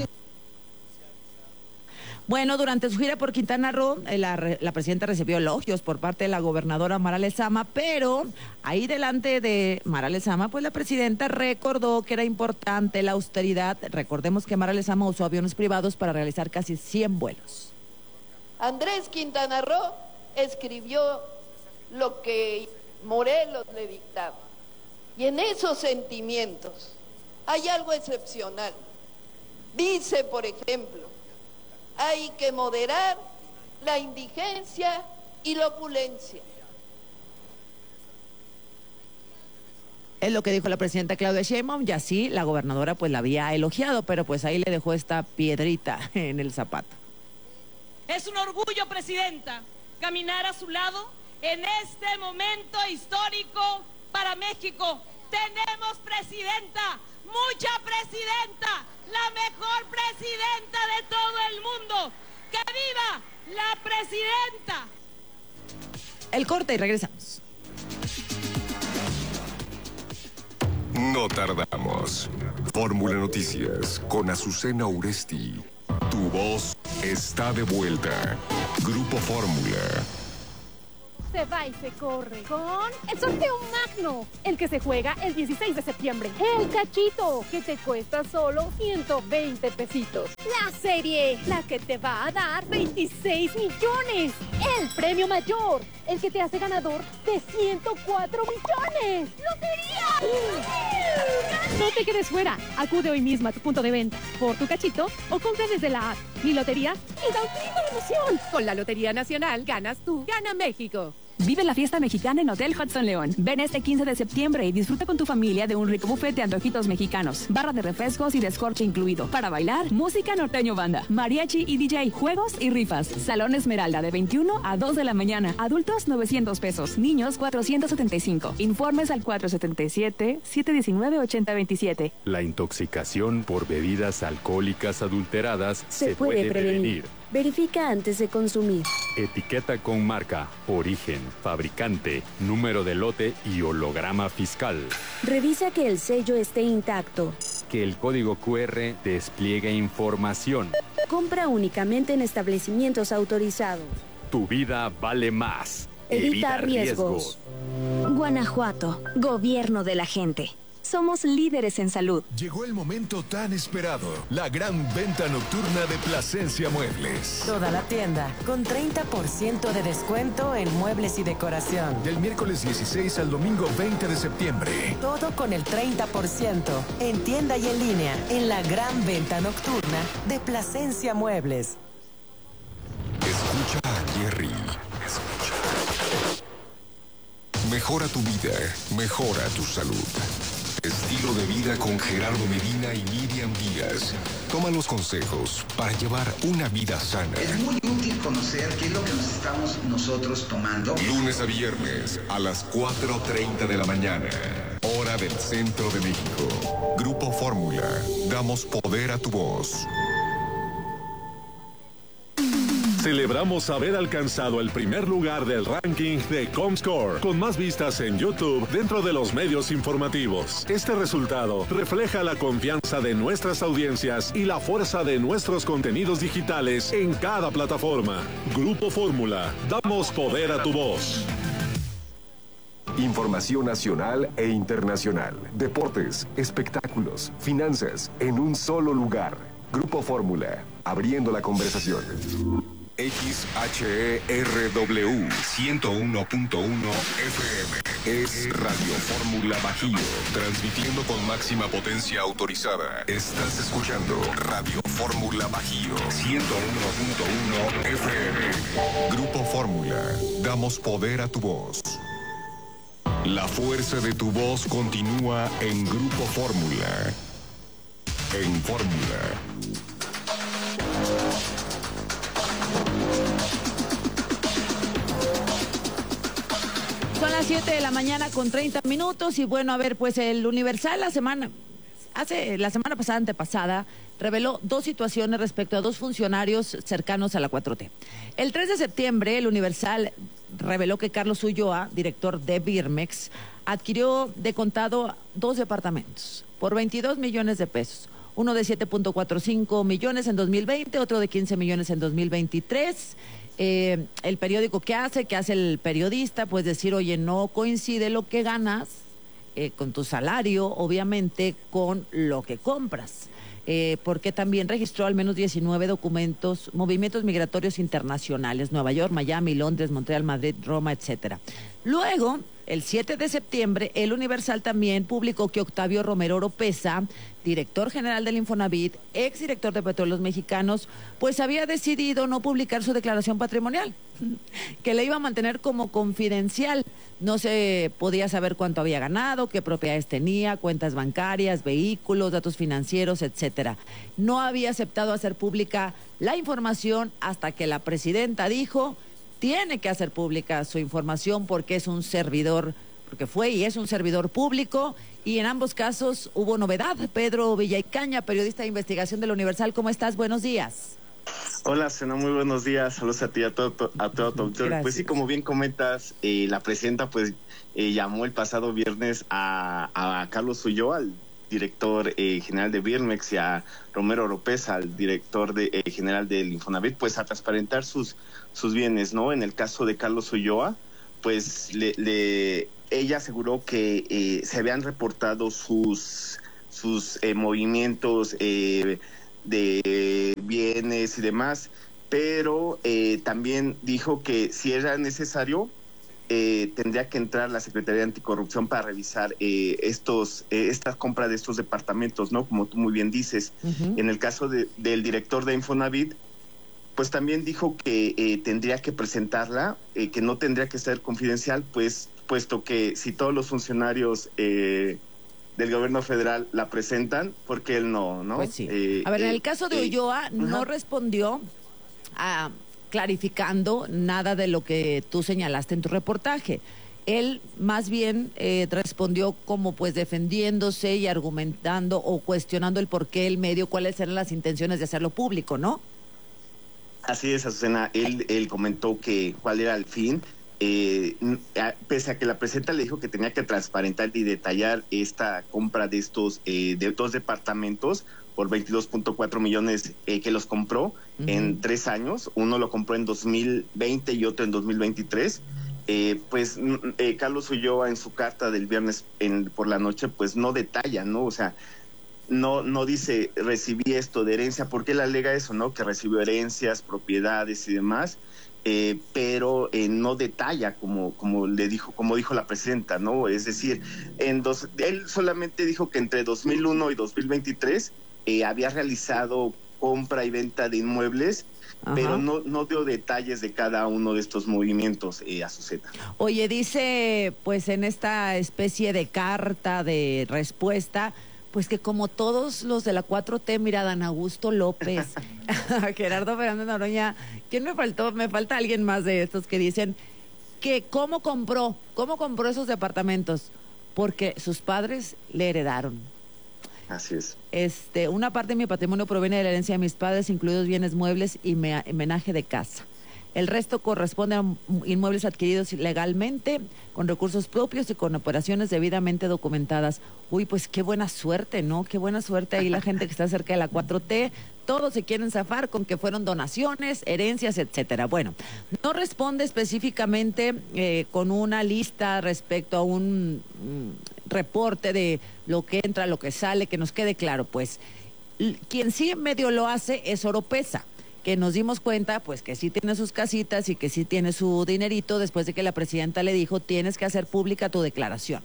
S3: Bueno, durante su gira por Quintana Roo, la, la presidenta recibió elogios por parte de la gobernadora Mara Lezama, pero ahí delante de Mara Lezama, pues la presidenta recordó que era importante la austeridad. Recordemos que Mara Lezama usó aviones privados para realizar casi cien vuelos.
S5: Andrés Quintana Roo escribió lo que Morelos le dictaba. Y en esos sentimientos hay algo excepcional. Dice, por ejemplo, hay que moderar la indigencia y la opulencia.
S3: Es lo que dijo la presidenta Claudia Sheinbaum, y así la gobernadora pues la había elogiado, pero pues ahí le dejó esta piedrita en el zapato.
S2: Es un orgullo, presidenta, caminar a su lado en este momento histórico para México. Tenemos presidenta, mucha presidenta, la mejor presidenta de todo el mundo. ¡Que viva la presidenta!
S3: El corte y regresamos.
S12: No tardamos. Fórmula Noticias con Azucena Uresti. Tu voz está de vuelta. Grupo Fórmula.
S6: Se va y se corre con el sorteo magno, el que se juega el dieciséis de septiembre. El cachito, que te cuesta solo ciento veinte pesitos. La serie, la que te va a dar veintiséis millones. El premio mayor, el que te hace ganador de ciento cuatro millones. ¡Lotería! No te quedes fuera. Acude hoy mismo a tu punto de venta por tu cachito o compra desde la app. Mi lotería y da un grito de emoción. Con la Lotería Nacional ganas tú, gana México.
S7: Vive la fiesta mexicana en Hotel Hudson León. Ven este quince de septiembre y disfruta con tu familia de un rico buffet de antojitos mexicanos, barra de refrescos y descorche incluido. Para bailar, música norteño banda, mariachi y D J, juegos y rifas. Salón Esmeralda de veintiuna a dos de la mañana. Adultos novecientos pesos, niños cuatrocientos setenta y cinco. Informes al cuatro siete siete, siete uno nueve, ocho cero dos siete.
S8: La intoxicación por bebidas alcohólicas adulteradas se,
S9: se puede, puede prevenir. prevenir. Verifica antes de consumir.
S8: Etiqueta con marca, origen, fabricante, número de lote y holograma fiscal.
S9: Revisa que el sello esté intacto.
S8: Que el código cu erre despliegue información.
S9: Compra únicamente en establecimientos autorizados.
S8: Tu vida vale más.
S9: Evita, Evita riesgos.
S26: riesgos. Guanajuato, gobierno de la gente. Somos líderes en salud.
S18: Llegó el momento tan esperado, la gran venta nocturna de Plasencia Muebles.
S10: Toda la tienda con treinta por ciento de descuento en muebles y decoración.
S18: Del miércoles dieciséis al domingo veinte de septiembre.
S10: Todo con el treinta por ciento en tienda y en línea en la gran venta nocturna de Plasencia Muebles.
S12: Escucha a Jerry. Escucha. Mejora tu vida, mejora tu salud. Estilo de vida con Gerardo Medina y Miriam Díaz. Toma los consejos para llevar una vida sana.
S11: Es muy útil conocer qué es lo que nos estamos nosotros tomando.
S12: Lunes a viernes a las cuatro treinta de la mañana. Hora del Centro de México. Grupo Fórmula. Damos poder a tu voz.
S13: Celebramos haber alcanzado el primer lugar del ranking de Comscore, con más vistas en YouTube dentro de los medios informativos. Este resultado refleja la confianza de nuestras audiencias y la fuerza de nuestros contenidos digitales en cada plataforma. Grupo Fórmula, damos poder a tu voz.
S25: Información nacional e internacional, deportes, espectáculos, finanzas, en un solo lugar. Grupo Fórmula, abriendo la conversación.
S12: X H E R W ciento uno punto uno F M es Radio Fórmula Bajío, transmitiendo con máxima potencia autorizada. Estás escuchando Radio Fórmula Bajío ciento uno punto uno F M. Grupo Fórmula, damos poder a tu voz. La fuerza de tu voz continúa en Grupo Fórmula. En Fórmula.
S3: Son las siete de la mañana con treinta minutos y bueno, a ver, pues el Universal la semana, hace la semana pasada, antepasada, reveló dos situaciones respecto a dos funcionarios cercanos a la cuatro T. El tres de septiembre, el Universal reveló que Carlos Ulloa, director de Birmex, adquirió de contado dos departamentos por veintidós millones de pesos. Uno de siete punto cuarenta y cinco millones en dos mil veinte, otro de quince millones en dos mil veintitrés. Eh, el periódico que hace, que hace el periodista, pues decir, oye, no coincide lo que ganas eh, con tu salario, obviamente, con lo que compras. Eh, porque también registró al menos diecinueve documentos, movimientos migratorios internacionales, Nueva York, Miami, Londres, Montreal, Madrid, Roma, etcétera. Luego, el siete de septiembre, el Universal también publicó que Octavio Romero Oropesa, director general del Infonavit, exdirector de Petróleos Mexicanos, pues había decidido no publicar su declaración patrimonial, que le iba a mantener como confidencial. No se podía saber cuánto había ganado, qué propiedades tenía, cuentas bancarias, vehículos, datos financieros, etcétera. No había aceptado hacer pública la información hasta que la presidenta dijo: tiene que hacer pública su información porque es un servidor, porque fue y es un servidor público, y en ambos casos hubo novedad. Pedro Villaicaña, periodista de investigación del Universal, ¿cómo estás? Buenos días.
S15: Hola, Sena, muy buenos días. Saludos a ti, a todo, a todo tu auditorio. Pues sí, como bien comentas, eh, la presidenta pues eh, llamó el pasado viernes a, a Carlos Ulloa, al director eh, general de Birmex, y a Romero Oropesa, al director de, eh, general del Infonavit, pues a transparentar sus, sus bienes, ¿no? En el caso de Carlos Ulloa, pues le, le ella aseguró que eh, se habían reportado sus, sus eh, movimientos eh, de bienes y demás, pero eh, también dijo que si era necesario eh, tendría que entrar la Secretaría de Anticorrupción para revisar eh, estos eh, estas compras de estos departamentos, ¿no? Como tú muy bien dices. Uh-huh. En el caso de, del director de Infonavit, pues también dijo que eh, tendría que presentarla, eh, que no tendría que ser confidencial, pues puesto que si todos los funcionarios eh, del gobierno federal la presentan, porque él no, ¿no?
S3: Pues sí.
S15: Eh,
S3: a ver, en
S15: eh,
S3: el caso de Ulloa, eh, no uh-huh. respondió a, clarificando nada de lo que tú señalaste en tu reportaje. Él más bien eh, respondió como pues defendiéndose y argumentando o cuestionando el por qué el medio, cuáles eran las intenciones de hacerlo público, ¿no?
S15: Así es, Azucena. Él, él comentó que cuál era el fin. Eh, pese a que la presidenta le dijo que tenía que transparentar y detallar esta compra de estos eh, de dos departamentos por veintidós punto cuatro millones eh, que los compró uh-huh. en tres años, uno lo compró en dos mil veinte y otro en dos mil veintitrés, eh, pues eh, Carlos Ulloa en su carta del viernes en, por la noche pues no detalla, ¿no? O sea, no no dice recibí esto de herencia, porque él alega eso, ¿no? Que recibió herencias, propiedades y demás. Eh, pero eh, no detalla como como le dijo como dijo la presidenta, ¿no? Es decir, en dos, él solamente dijo que entre dos mil uno y dos mil veintitrés eh, había realizado compra y venta de inmuebles. Ajá. Pero no no dio detalles de cada uno de estos movimientos, eh, Azucena.
S3: Oye, dice pues en esta especie de carta de respuesta, pues que como todos los de la cuatro T, mira, Dan Augusto López, Gerardo Fernández Noroña, ¿quién me faltó? Me falta alguien más de estos que dicen que cómo compró, cómo compró esos departamentos, porque sus padres le heredaron.
S15: Así es.
S3: Este, una parte de mi patrimonio proviene de la herencia de mis padres, incluidos bienes muebles y me, menaje de casa. El resto corresponde a inmuebles adquiridos legalmente, con recursos propios y con operaciones debidamente documentadas. Uy, pues qué buena suerte, ¿no? Qué buena suerte ahí la gente que está cerca de la cuatro T. Todos se quieren zafar con que fueron donaciones, herencias, etcétera. Bueno, no responde específicamente eh, con una lista respecto a un mm, reporte de lo que entra, lo que sale, que nos quede claro, pues. Quien sí medio lo hace es Oropesa, que nos dimos cuenta pues que sí tiene sus casitas y que sí tiene su dinerito después de que la presidenta le dijo tienes que hacer pública tu declaración.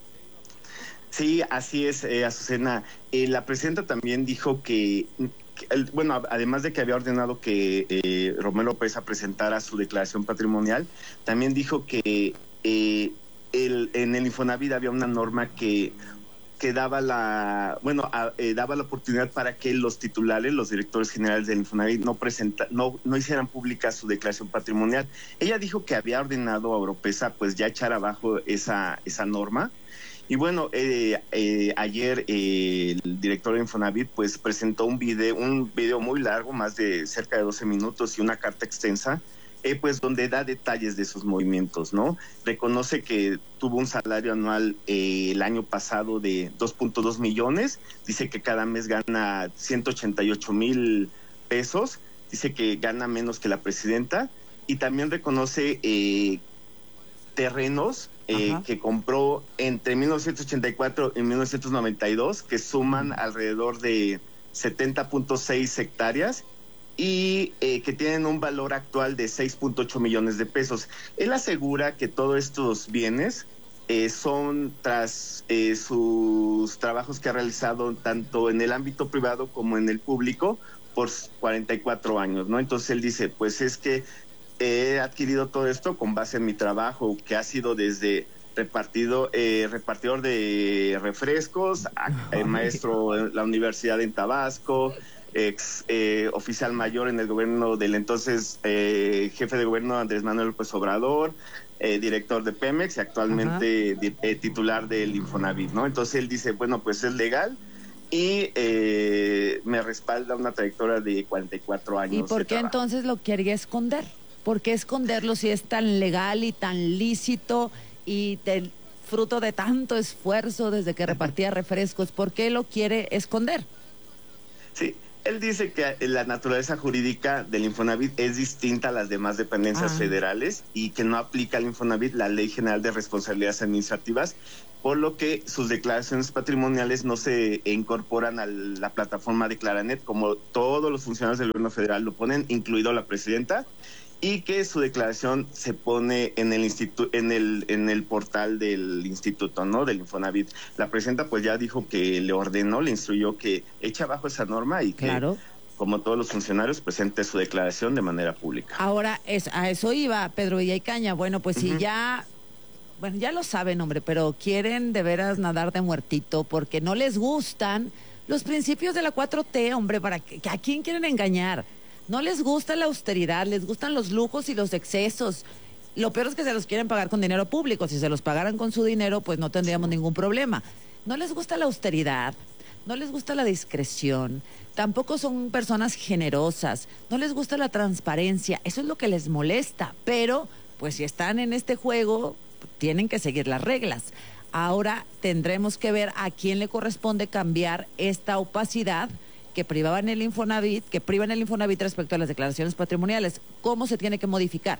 S15: Sí, así es, eh, Azucena. Eh, la presidenta también dijo que, que el, bueno, además de que había ordenado que eh, Romero Oropesa presentara su declaración patrimonial, también dijo que eh, el, en el Infonavit había una norma que que daba la bueno a, eh, daba la oportunidad para que los titulares, los directores generales del Infonavit no presenta, no no hicieran pública su declaración patrimonial. Ella dijo que había ordenado a Oropesa pues ya echar abajo esa esa norma. Y bueno, eh, eh, ayer eh, el director de Infonavit pues presentó un video un video muy largo, más de cerca de doce minutos, y una carta extensa, Eh, pues donde da detalles de sus movimientos, ¿no? Reconoce que tuvo un salario anual eh, el año pasado de dos punto dos millones, dice que cada mes gana ciento ochenta y ocho mil pesos, dice que gana menos que la presidenta, y también reconoce eh, terrenos eh, que compró entre mil novecientos ochenta y cuatro y mil novecientos noventa y dos, que suman alrededor de setenta punto seis hectáreas, y eh, que tienen un valor actual de seis punto ocho millones de pesos. Él asegura que todos estos bienes eh, son tras eh, sus trabajos que ha realizado tanto en el ámbito privado como en el público por cuarenta y cuatro años, ¿no? Entonces él dice, pues es que he adquirido todo esto con base en mi trabajo, que ha sido desde repartido, eh, repartidor de refrescos, a, eh, maestro en la universidad en Tabasco, ex eh, oficial mayor en el gobierno del entonces eh, jefe de gobierno Andrés Manuel López Obrador, eh, director de Pemex y actualmente di, eh, titular del Infonavit, ¿no? Entonces él dice, bueno, pues es legal, y eh, me respalda una trayectoria de cuarenta y cuatro años.
S3: ¿Y por qué
S15: trabajo.
S3: entonces lo quería esconder? ¿Por qué esconderlo si es tan legal y tan lícito y del fruto de tanto esfuerzo desde que repartía refrescos? ¿Por qué lo quiere esconder?
S15: Sí, él dice que la naturaleza jurídica del Infonavit es distinta a las demás dependencias
S3: Ah.
S15: federales y que no aplica al Infonavit la Ley General de Responsabilidades Administrativas, por lo que sus declaraciones patrimoniales no se incorporan a la plataforma de Claranet, como todos los funcionarios del gobierno federal lo ponen, incluido la presidenta, y que su declaración se pone en el instituto, en el en el portal del instituto, ¿no? Del Infonavit. La presidenta pues ya dijo que le ordenó, le instruyó que eche abajo esa norma y que,
S3: claro,
S15: como todos los funcionarios, presente su declaración de manera pública.
S3: Ahora, es, a eso iba Pedro Villaicaña. Bueno, pues uh-huh. si ya, bueno, ya lo saben, hombre, pero quieren de veras nadar de muertito porque no les gustan los principios de la cuatro T, hombre, para que, ¿a quién quieren engañar? No les gusta la austeridad, les gustan los lujos y los excesos. Lo peor es que se los quieren pagar con dinero público. Si se los pagaran con su dinero, pues no tendríamos ningún problema. No les gusta la austeridad, no les gusta la discreción, tampoco son personas generosas, no les gusta la transparencia. Eso es lo que les molesta. Pero, pues si están en este juego, tienen que seguir las reglas. Ahora tendremos que ver a quién le corresponde cambiar esta opacidad que privaban el Infonavit, que privan el Infonavit respecto a las declaraciones patrimoniales. ¿Cómo se tiene que modificar?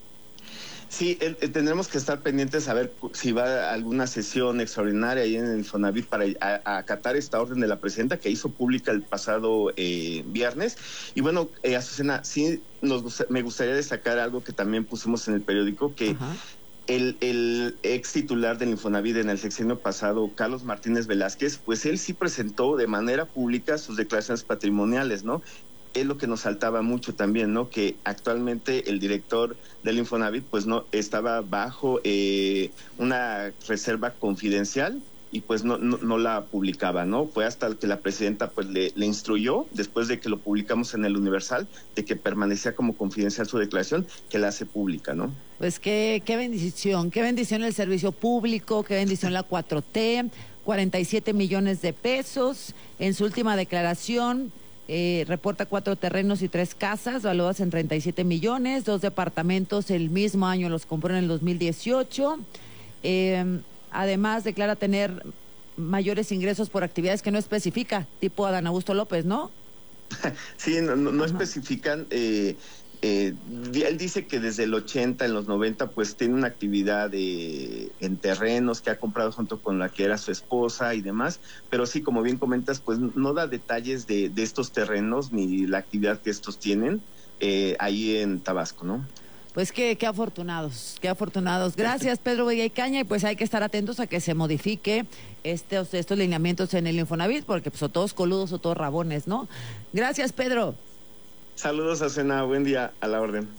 S15: Sí, eh, tendremos que estar pendientes a ver si va a alguna sesión extraordinaria ahí en el Infonavit para a, a acatar esta orden de la presidenta que hizo pública el pasado eh, viernes. Y bueno, eh, Azucena, sí nos gusta, me gustaría destacar algo que también pusimos en el periódico, que Ajá. El, el ex titular del Infonavit en el sexenio pasado, Carlos Martínez Velázquez, pues él sí presentó de manera pública sus declaraciones patrimoniales, ¿no? Es lo que nos saltaba mucho también, ¿no? Que actualmente el director del Infonavit, pues no, estaba bajo eh, una reserva confidencial y pues no, no, no la publicaba, ¿no? Fue hasta que la presidenta pues le, le instruyó, después de que lo publicamos en el Universal, de que permanecía como confidencial su declaración, que la hace pública, ¿no?
S3: Pues qué, qué bendición, qué bendición el servicio público, qué bendición la cuatro T, cuarenta y siete millones de pesos. En su última declaración eh, reporta cuatro terrenos y tres casas, valuadas en treinta y siete millones, dos departamentos el mismo año los compró en el dos mil dieciocho. Eh, Además, declara tener mayores ingresos por actividades que no especifica, tipo Adán Augusto López, ¿no?
S15: Sí, no, no, no especifican. Eh, eh, él dice que desde el ochenta, en los noventa, pues tiene una actividad de, en terrenos que ha comprado junto con la que era su esposa y demás, pero sí, como bien comentas, pues no da detalles de, de estos terrenos ni la actividad que estos tienen eh, ahí en Tabasco, ¿no?
S3: Pues qué, qué afortunados, qué afortunados. Gracias, Pedro Villaicaña, y pues hay que estar atentos a que se modifique estos, estos lineamientos en el Infonavit, porque pues o todos coludos o todos rabones, ¿no? Gracias, Pedro.
S15: Saludos, Azucena, buen día, a la orden.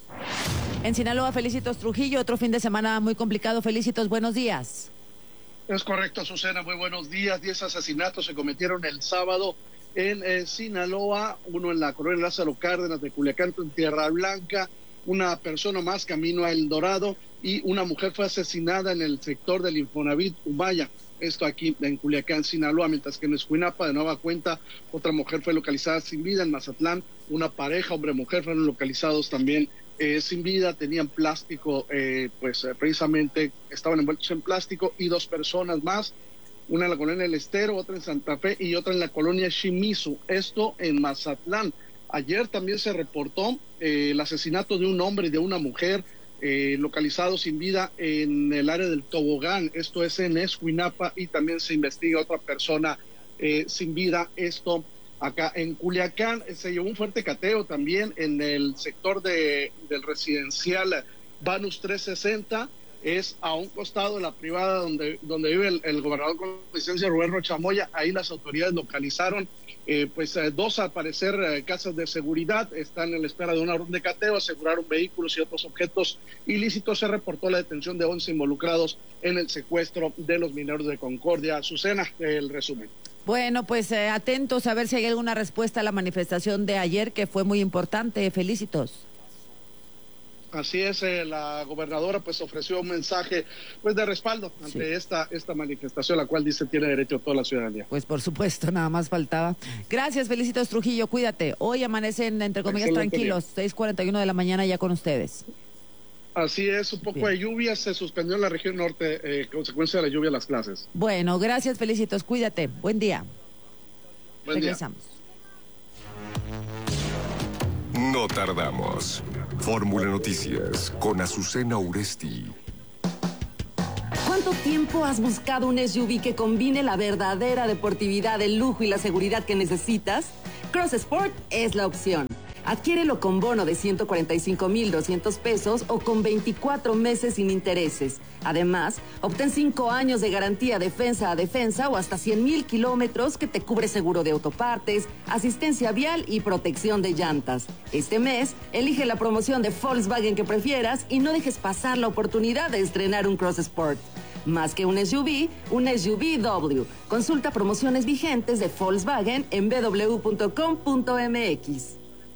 S3: En Sinaloa, Felicitos Trujillo, otro fin de semana muy complicado. Felicitos, buenos días.
S14: Es correcto, Azucena, muy buenos días. Diez asesinatos se cometieron el sábado en eh, Sinaloa, uno en la colonia Lázaro Cárdenas de Culiacán, en Tierra Blanca. Una persona más camino a El Dorado y una mujer fue asesinada en el sector del Infonavit Humaya, esto aquí en Culiacán, Sinaloa, mientras que en Escuinapa, de nueva cuenta, otra mujer fue localizada sin vida. En Mazatlán, una pareja, hombre-mujer, fueron localizados también eh, sin vida, tenían plástico, eh, pues eh, precisamente estaban envueltos en plástico, y dos personas más, una en la colonia El Estero, otra en Santa Fe y otra en la colonia Shimizu, esto en Mazatlán. Ayer también se reportó eh, el asesinato de un hombre y de una mujer eh, localizados sin vida en el área del Tobogán, esto es en Escuinapa, y también se investiga otra persona eh, sin vida, esto acá en Culiacán. Se llevó un fuerte cateo también en el sector de, del residencial Banus trescientos sesenta, es a un costado de la privada donde, donde vive el, el gobernador con licencia Rubén Rocha Moya. Ahí las autoridades localizaron eh, pues eh, dos, al parecer, eh, casas de seguridad. Están en la espera de una orden de cateo, aseguraron vehículos y otros objetos ilícitos. Se reportó la detención de once involucrados en el secuestro de los mineros de Concordia. Azucena, el resumen.
S3: Bueno, pues eh, atentos a ver si hay alguna respuesta a la manifestación de ayer, que fue muy importante. Felicitos.
S14: Así es, eh, la gobernadora pues ofreció un mensaje pues de respaldo ante sí. esta esta manifestación, la cual dice tiene derecho toda la ciudadanía.
S3: Pues por supuesto, nada más faltaba. Gracias, Felicitos Trujillo, cuídate. Hoy amanecen, entre comillas, excelente tranquilos, seis cuarenta y uno de la mañana ya con ustedes.
S14: Así es, un poco Bien. de lluvia, se suspendió en la región norte, eh, consecuencia de la lluvia las clases.
S3: Bueno, gracias, Felicitos, cuídate. Buen día.
S14: Buen
S3: Regresamos.
S12: Día. No tardamos. Fórmula Noticias con Azucena Uresti.
S16: ¿Cuánto tiempo has buscado un S U V que combine la verdadera deportividad, el lujo y la seguridad que necesitas? Cross Sport es la opción. Adquiérelo con bono de ciento cuarenta y cinco mil doscientos pesos o con veinticuatro meses sin intereses. Además, obtén cinco años de garantía defensa a defensa o hasta cien mil kilómetros que te cubre seguro de autopartes, asistencia vial y protección de llantas. Este mes, elige la promoción de Volkswagen que prefieras y no dejes pasar la oportunidad de estrenar un Cross Sport. Más que un S U V, un S U V W. Consulta promociones vigentes de Volkswagen en b w punto com punto m x.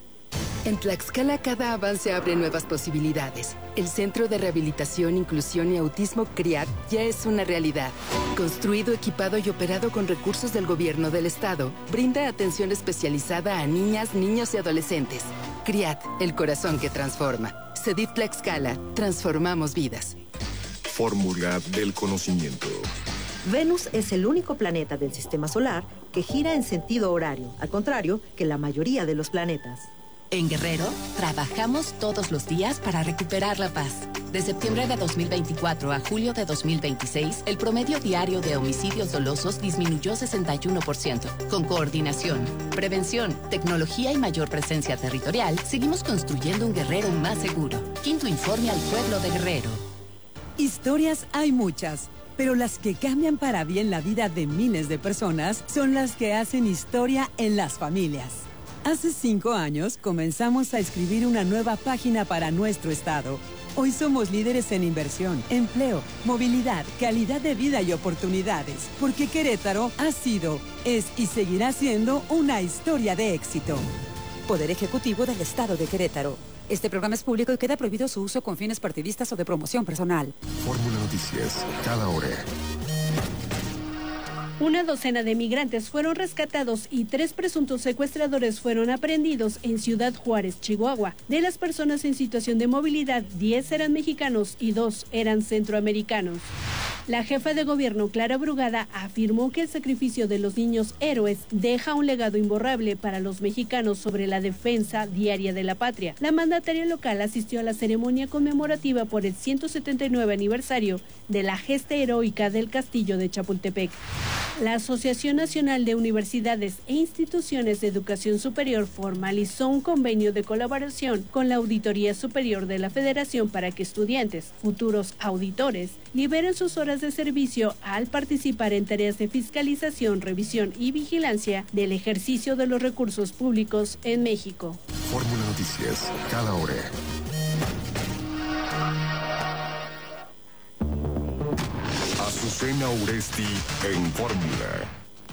S17: En Tlaxcala cada avance abre nuevas posibilidades. El Centro de Rehabilitación, Inclusión y Autismo CRIAT ya es una realidad. Construido, equipado y operado con recursos del gobierno del estado, brinda atención especializada a niñas, niños y adolescentes. CRIAT, el corazón que transforma. CEDIF Tlaxcala, transformamos vidas.
S12: Fórmula del conocimiento.
S19: Venus es el único planeta del sistema solar que gira en sentido horario, al contrario que la mayoría de los planetas.
S21: En Guerrero, trabajamos todos los días para recuperar la paz. De septiembre de dos mil veinticuatro a julio de dos mil veintiséis, el promedio diario de homicidios dolosos disminuyó sesenta y uno por ciento. Con coordinación, prevención, tecnología y mayor presencia territorial, seguimos construyendo un Guerrero más seguro. Quinto informe al pueblo de Guerrero.
S22: Historias hay muchas, pero las que cambian para bien la vida de miles de personas son las que hacen historia en las familias. Hace cinco años comenzamos a escribir una nueva página para nuestro estado. Hoy somos líderes en inversión, empleo, movilidad, calidad de vida y oportunidades, porque Querétaro ha sido, es y seguirá siendo una historia de éxito.
S23: Poder Ejecutivo del Estado de Querétaro. Este programa es público y queda prohibido su uso con fines partidistas o de promoción personal.
S12: Fórmula Noticias, cada hora.
S6: Una docena de migrantes fueron rescatados y tres presuntos secuestradores fueron aprehendidos en Ciudad Juárez, Chihuahua. De las personas en situación de movilidad, diez eran mexicanos y dos eran centroamericanos. La jefa de gobierno, Clara Brugada, afirmó que el sacrificio de los niños héroes deja un legado imborrable para los mexicanos sobre la defensa diaria de la patria. La mandataria local asistió a la ceremonia conmemorativa por el ciento setenta y nueve aniversario de la gesta heroica del Castillo de Chapultepec. La Asociación Nacional de Universidades e Instituciones de Educación Superior formalizó un convenio de colaboración con la Auditoría Superior de la Federación para que estudiantes, futuros auditores, liberen sus horas de servicio al participar en tareas de fiscalización, revisión y vigilancia del ejercicio de los recursos públicos en México.
S12: Fórmula Noticias, cada hora. Azucena Uresti en Fórmula.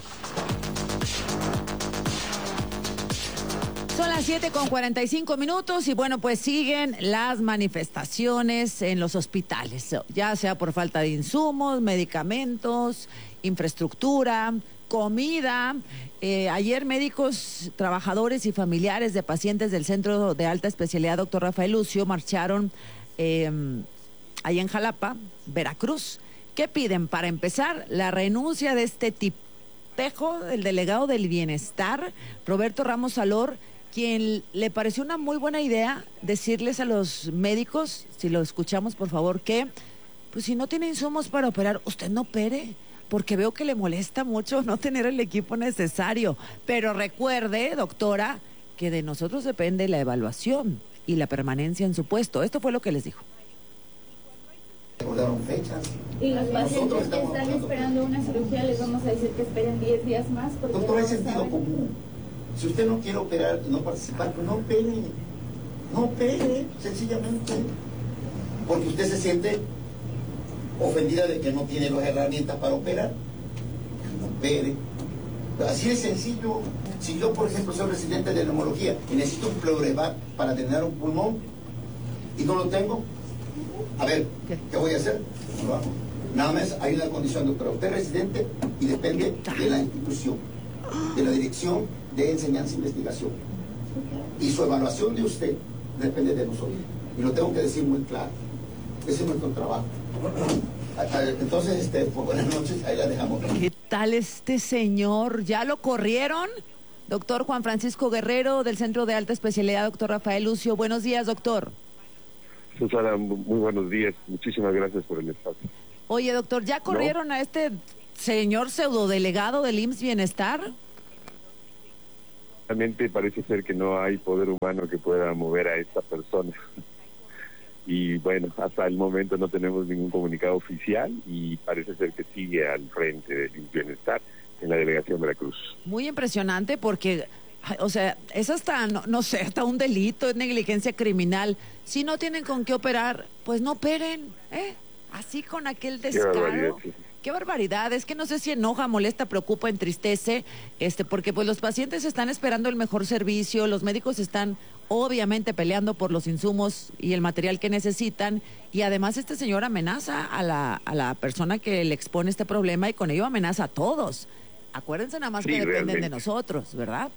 S3: Son las siete con cuarenta y cinco minutos y bueno, pues siguen las manifestaciones en los hospitales, ya sea por falta de insumos, medicamentos, infraestructura, comida. Eh, ayer médicos, trabajadores y familiares de pacientes del Centro de Alta Especialidad Doctor Rafael Lucio marcharon eh, ahí en Jalapa, Veracruz. ¿Qué piden? Para empezar, la renuncia de este tipejo, el delegado del bienestar, Roberto Ramos Salor, quien le pareció una muy buena idea decirles a los médicos, si lo escuchamos por favor, que pues si no tiene insumos para operar, usted no opere, porque veo que le molesta mucho no tener el equipo necesario. Pero recuerde, doctora, que de nosotros depende la evaluación y la permanencia en su puesto. Esto fue lo que les dijo.
S24: Recordaron fechas.
S27: Y los pacientes que están esperando una cirugía les vamos a decir que esperen diez días más.
S24: Doctor, hay sentido común. Si usted no quiere operar y no participar, pues no opere. No opere, sencillamente. Porque usted se siente ofendida de que no tiene las herramientas para operar. No opere. Así de sencillo. Si yo, por ejemplo, soy residente de neumología y necesito un pleurevac para drenar un pulmón, y no lo tengo, a ver, ¿qué, ¿qué voy a hacer? No lo hago. Nada más hay una condición, doctora. Usted es residente y depende de la institución, de la Dirección de Enseñanza e Investigación. Y su evaluación de usted depende de nosotros. Y lo tengo que decir muy claro. Ese es nuestro trabajo. Entonces, este, pues, buenas noches, ahí la dejamos.
S3: ¿Qué tal este señor? ¿Ya lo corrieron? Doctor Juan Francisco Guerrero, del Centro de Alta Especialidad, doctor Rafael Lucio. Buenos días, doctor.
S1: Susana, muy buenos días. Muchísimas gracias por el espacio.
S3: Oye, doctor, ¿ya corrieron ¿No? a este señor pseudodelegado del I M S S Bienestar?
S1: Realmente parece ser que no hay poder humano que pueda mover a esta persona. Y bueno, hasta el momento no tenemos ningún comunicado oficial y parece ser que sigue al frente del I M S S Bienestar en la delegación Veracruz. Muy impresionante porque, o sea, es hasta, no, no sé, hasta un delito, es negligencia criminal. Si no tienen con qué operar, pues no operen, ¿eh? Así con aquel descaro. Qué barbaridad, sí. Qué barbaridad, es que no sé si enoja, molesta, preocupa, entristece, este, porque pues los pacientes están esperando el mejor servicio, los médicos están obviamente peleando por los insumos y el material que necesitan, y además este señor amenaza a la, a la persona que le expone este problema y con ello amenaza a todos. Acuérdense nada más sí, que dependen realmente. de nosotros, ¿verdad?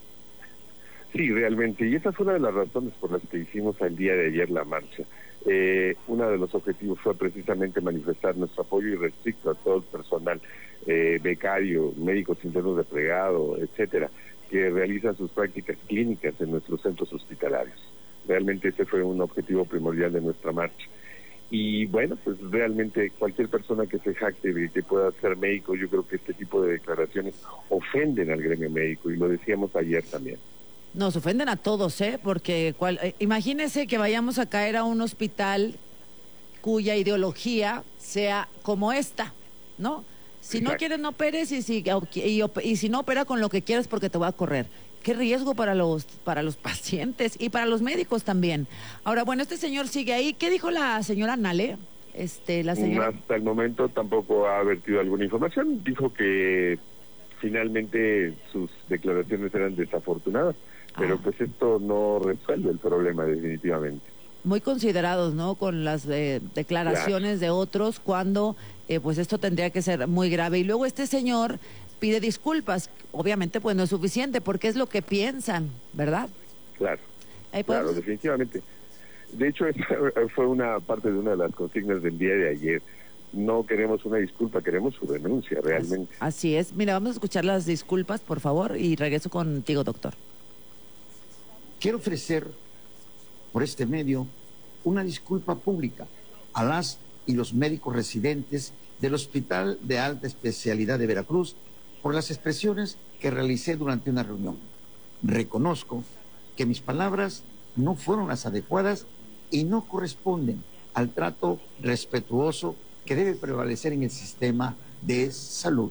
S1: Sí, realmente, y esa fue una de las razones por las que hicimos el día de ayer la marcha. Eh, uno de los objetivos fue precisamente manifestar nuestro apoyo irrestricto a todo el personal, eh, becario, médicos internos de plegado, etcétera, que realizan sus prácticas clínicas en nuestros centros hospitalarios. Realmente ese fue un objetivo primordial de nuestra marcha. Y bueno, pues realmente cualquier persona que se jacte de que pueda ser médico, yo creo que este tipo de declaraciones ofenden al gremio médico, y lo decíamos ayer también. Nos ofenden a todos, ¿eh? Porque cual, eh, imagínense que vayamos a caer a un hospital cuya ideología sea como esta, ¿no? Si Exacto. no quieres, no operes, y si, y, y, y si no opera con lo que quieres porque te va a correr. Qué riesgo para los para los pacientes y para los médicos también. Ahora, bueno, este señor sigue ahí. ¿Qué dijo la señora Nale? Este, la señora... Hasta el momento tampoco ha vertido alguna información. Dijo que finalmente sus declaraciones eran desafortunadas. Pero ah. pues esto no resuelve el problema definitivamente. Muy considerados, ¿no? Con las eh, declaraciones claro. de otros cuando eh, pues esto tendría que ser muy grave. Y luego este señor pide disculpas. Obviamente pues no es suficiente porque es lo que piensan, ¿verdad? Claro, claro, definitivamente. De hecho, esa fue una parte de una de las consignas del día de ayer. No queremos una disculpa, queremos su renuncia realmente. Así es. Mira, vamos a escuchar las disculpas, por favor, y regreso contigo, doctor.
S24: Quiero ofrecer por este medio una disculpa pública a las y los médicos residentes del Hospital de Alta Especialidad de Veracruz por las expresiones que realicé durante una reunión. Reconozco que mis palabras no fueron las adecuadas y no corresponden al trato respetuoso que debe prevalecer en el sistema de salud.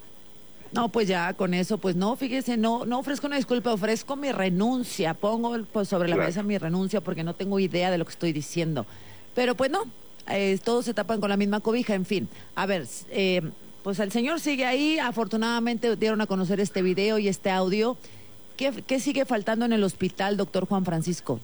S24: No, pues ya con eso, pues no, fíjese, no no ofrezco una disculpa, ofrezco mi renuncia, pongo pues, sobre la claro. mesa mi renuncia porque no tengo idea de lo que estoy diciendo. Pero pues no, eh, todos se tapan con la misma cobija, en fin. A ver, eh, pues el señor sigue ahí, afortunadamente dieron a conocer este video y este audio. ¿Qué, qué sigue faltando en el hospital, doctor Juan Francisco?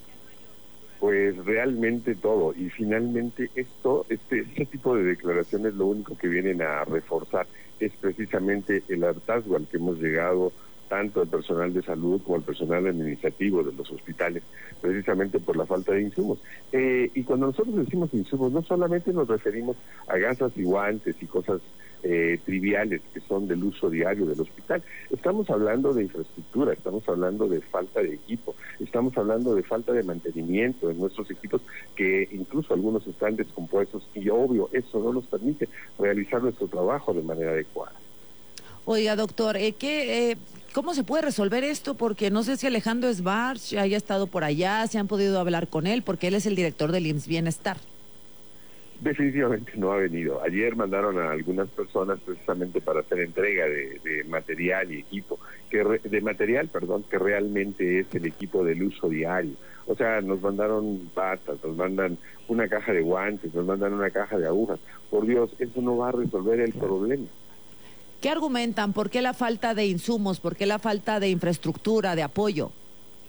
S24: Pues realmente todo, y finalmente esto, este, este tipo de declaraciones lo único que vienen a reforzar es precisamente el hartazgo al que hemos llegado tanto el personal de salud como el personal administrativo de los hospitales, precisamente por la falta de insumos. Eh, y cuando nosotros decimos insumos, no solamente nos referimos a gasas y guantes y cosas eh, triviales que son del uso diario del hospital. Estamos hablando de infraestructura, estamos hablando de falta de equipo, estamos hablando de falta de mantenimiento de nuestros equipos, que incluso algunos están descompuestos y obvio, eso no nos permite realizar nuestro trabajo de manera adecuada. Oiga, doctor, eh, ¿qué, eh, ¿cómo se puede resolver esto? Porque no sé si Alejandro Esbarch haya estado por allá, si han podido hablar con él, porque él es el director del I M S S Bienestar. Definitivamente no ha venido. Ayer mandaron a algunas personas precisamente para hacer entrega de, de material y equipo, que re, de material, perdón, que realmente es el equipo del uso diario. O sea, nos mandaron batas, nos mandan una caja de guantes, nos mandan una caja de agujas. Por Dios, eso no va a resolver el problema. ¿Qué argumentan? ¿Por qué la falta de insumos? ¿Por qué la falta de infraestructura, de apoyo?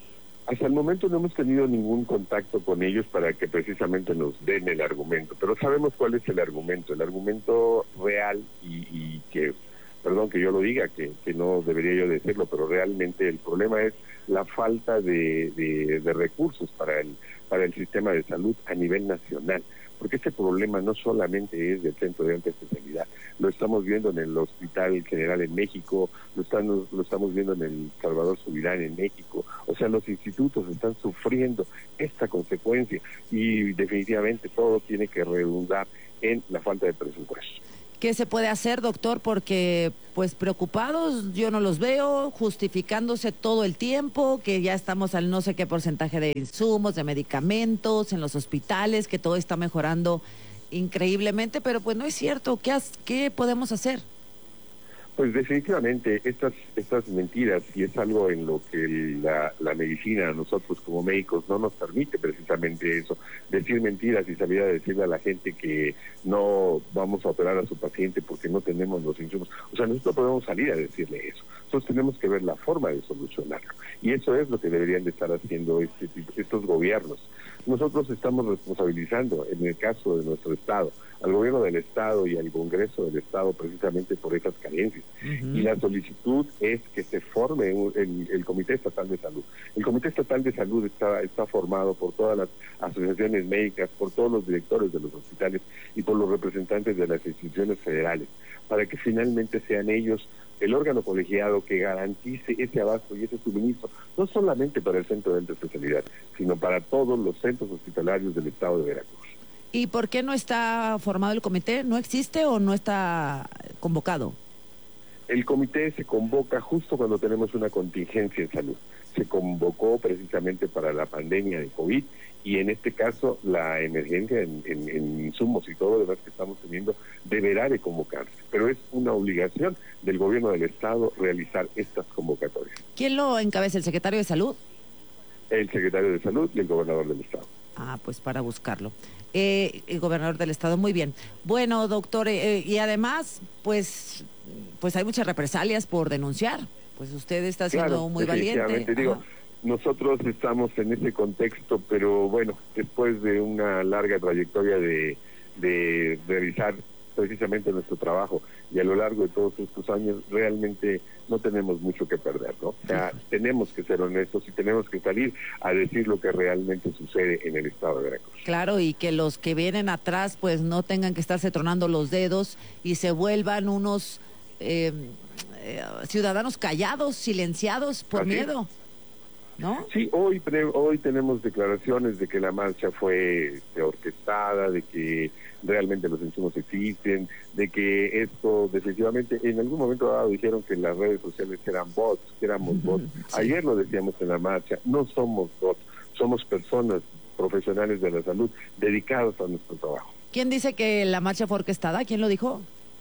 S1: Hasta el momento no hemos tenido ningún contacto con ellos para que precisamente nos den el argumento, pero sabemos cuál es el argumento, el argumento real y, y que, perdón que yo lo diga, que, que no debería yo decirlo, pero realmente el problema es la falta de, de, de recursos para el, para el sistema de salud a nivel nacional. Porque este problema no solamente es del Centro de Alta Especialidad, lo estamos viendo en el Hospital General en México, lo estamos, lo estamos viendo en el Salvador Subirán en México, o sea, los institutos están sufriendo esta consecuencia y definitivamente todo tiene que redundar en la falta de presupuesto.
S3: ¿Qué se puede hacer, doctor? Porque, pues, preocupados, yo no los veo, justificándose todo el tiempo, que ya estamos al no sé qué porcentaje de insumos, de medicamentos, en los hospitales, que todo está mejorando increíblemente, pero pues no es cierto. ¿Qué, has, qué podemos hacer?
S1: Pues definitivamente estas estas mentiras, y es algo en lo que la, la medicina, nosotros como médicos, no nos permite precisamente eso, decir mentiras y salir a decirle a la gente que no vamos a operar a su paciente porque no tenemos los insumos. O sea, nosotros podemos salir a decirle eso. Nosotros tenemos que ver la forma de solucionarlo. Y eso es lo que deberían de estar haciendo este tipo, estos gobiernos. Nosotros estamos responsabilizando, en el caso de nuestro Estado, al gobierno del Estado y al Congreso del Estado precisamente por esas carencias. Uh-huh. Y la solicitud es que se forme un, el, el Comité Estatal de Salud. El Comité Estatal de Salud está, está formado por todas las asociaciones médicas, por todos los directores de los hospitales y por los representantes de las instituciones federales, para que finalmente sean ellos el órgano colegiado que garantice ese abasto y ese suministro, no solamente para el Centro de Alta Especialidad, sino para todos los centros hospitalarios del Estado de Veracruz.
S3: ¿Y por qué no está formado el comité? ¿No existe o no está convocado?
S1: El comité se convoca justo cuando tenemos una contingencia en salud. Se convocó precisamente para la pandemia de COVID y en este caso la emergencia en, en, en insumos y todo lo demás que estamos teniendo deberá de convocarse. Pero es una obligación del gobierno del Estado realizar estas convocatorias.
S3: ¿Quién lo encabeza? ¿El secretario de Salud?
S1: El secretario de Salud y el gobernador del Estado.
S3: Ah, pues para buscarlo. Eh, el gobernador del Estado, muy bien. Bueno, doctor, eh, y además, pues, pues hay muchas represalias por denunciar. Pues usted está siendo
S1: claro,
S3: muy valiente.
S1: Digo, Ajá. Nosotros estamos en ese contexto, pero bueno, después de una larga trayectoria de, de realizar precisamente nuestro trabajo y a lo largo de todos estos años realmente no tenemos mucho que perder, ¿no? O sea, sí. Tenemos que ser honestos y tenemos que salir a decir lo que realmente sucede en el Estado de Veracruz.
S3: Claro, y que los que vienen atrás pues no tengan que estarse tronando los dedos y se vuelvan unos eh, eh, ciudadanos callados, silenciados por Así miedo. ¿No?
S1: Sí, hoy hoy tenemos declaraciones de que la marcha fue este, orquestada, de que realmente los insumos existen, de que esto definitivamente, en algún momento dado dijeron que las redes sociales eran bots, que éramos bots. Sí. Ayer lo decíamos en la marcha, no somos bots, somos personas profesionales de la salud dedicados a nuestro trabajo.
S3: ¿Quién dice que la marcha fue orquestada? ¿Quién lo dijo?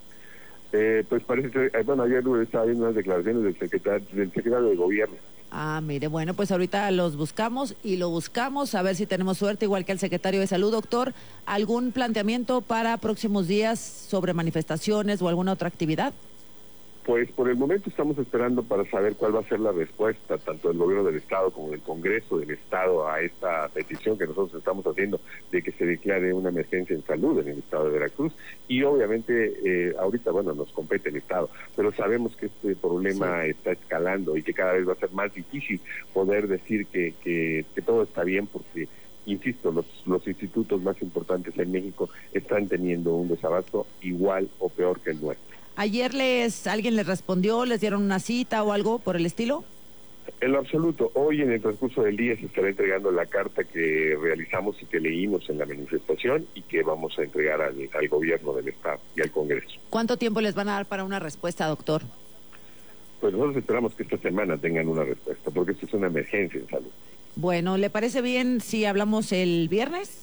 S1: Eh, pues parece que, bueno, ayer estaba viendo unas declaraciones del secretario, del secretario de Gobierno.
S3: Ah, mire, bueno, pues ahorita los buscamos y lo buscamos, a ver si tenemos suerte, igual que el secretario de Salud. Doctor, ¿algún planteamiento para próximos días sobre manifestaciones o alguna otra actividad?
S1: Pues por el momento estamos esperando para saber cuál va a ser la respuesta, tanto del gobierno del Estado como del Congreso del Estado, a esta petición que nosotros estamos haciendo de que se declare una emergencia en salud en el Estado de Veracruz. Y obviamente, eh, ahorita, bueno, nos compete el Estado, pero sabemos que este problema sí. está escalando y que cada vez va a ser más difícil poder decir que, que, que todo está bien porque... Insisto, los, los institutos más importantes en México están teniendo un desabasto igual o peor que el nuestro.
S3: ¿Ayer les alguien les respondió, les dieron una cita o algo por el estilo?
S1: En lo absoluto. Hoy en el transcurso del día se estará entregando la carta que realizamos y que leímos en la manifestación y que vamos a entregar al, al gobierno del Estado y al Congreso.
S3: ¿Cuánto tiempo les van a dar para una respuesta, doctor?
S1: Pues nosotros esperamos que esta semana tengan una respuesta, porque esto es una emergencia en salud.
S3: Bueno, ¿le parece bien si hablamos el viernes?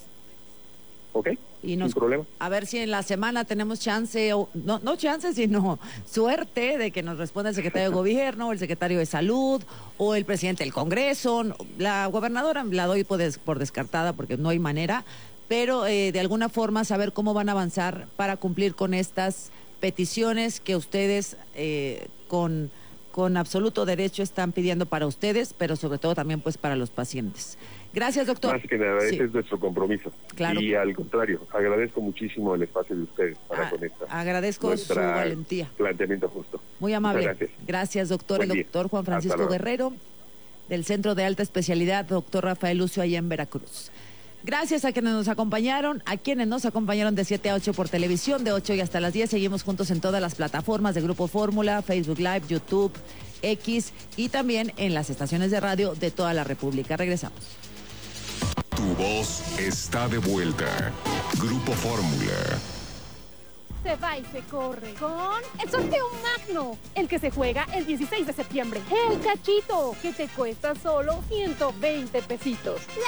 S1: Ok,
S3: y nos,
S1: sin problema.
S3: A ver si en la semana tenemos chance, o no, no chance, sino suerte de que nos responda el secretario de Gobierno, el secretario de Salud, o el presidente del Congreso. La gobernadora la doy por, des, por descartada porque no hay manera, pero eh, de alguna forma saber cómo van a avanzar para cumplir con estas peticiones que ustedes eh, con... con absoluto derecho están pidiendo para ustedes, pero sobre todo también pues para los pacientes. Gracias, doctor.
S1: Más que nada,
S3: sí.
S1: ese es nuestro compromiso.
S3: Claro.
S1: Y al contrario, agradezco muchísimo el espacio de ustedes para
S3: ah,
S1: conectar.
S3: Agradezco su valentía.
S1: Planteamiento justo.
S3: Muy amable.
S1: Muchas gracias.
S3: Gracias, doctor.
S1: Buen
S3: el
S1: día.
S3: doctor Juan Francisco Guerrero, del Centro de Alta Especialidad, doctor Rafael Lucio, allá en Veracruz. Gracias a quienes nos acompañaron, a quienes nos acompañaron de siete a ocho por televisión, de ocho y hasta las diez. Seguimos juntos en todas las plataformas de Grupo Fórmula, Facebook Live, YouTube, X y también en las estaciones de radio de toda la República. Regresamos.
S12: Tu voz está de vuelta. Grupo Fórmula.
S6: Se va y se corre con el sorteo magno, el que se juega el dieciséis de septiembre. El cachito, que te cuesta solo ciento veinte pesitos.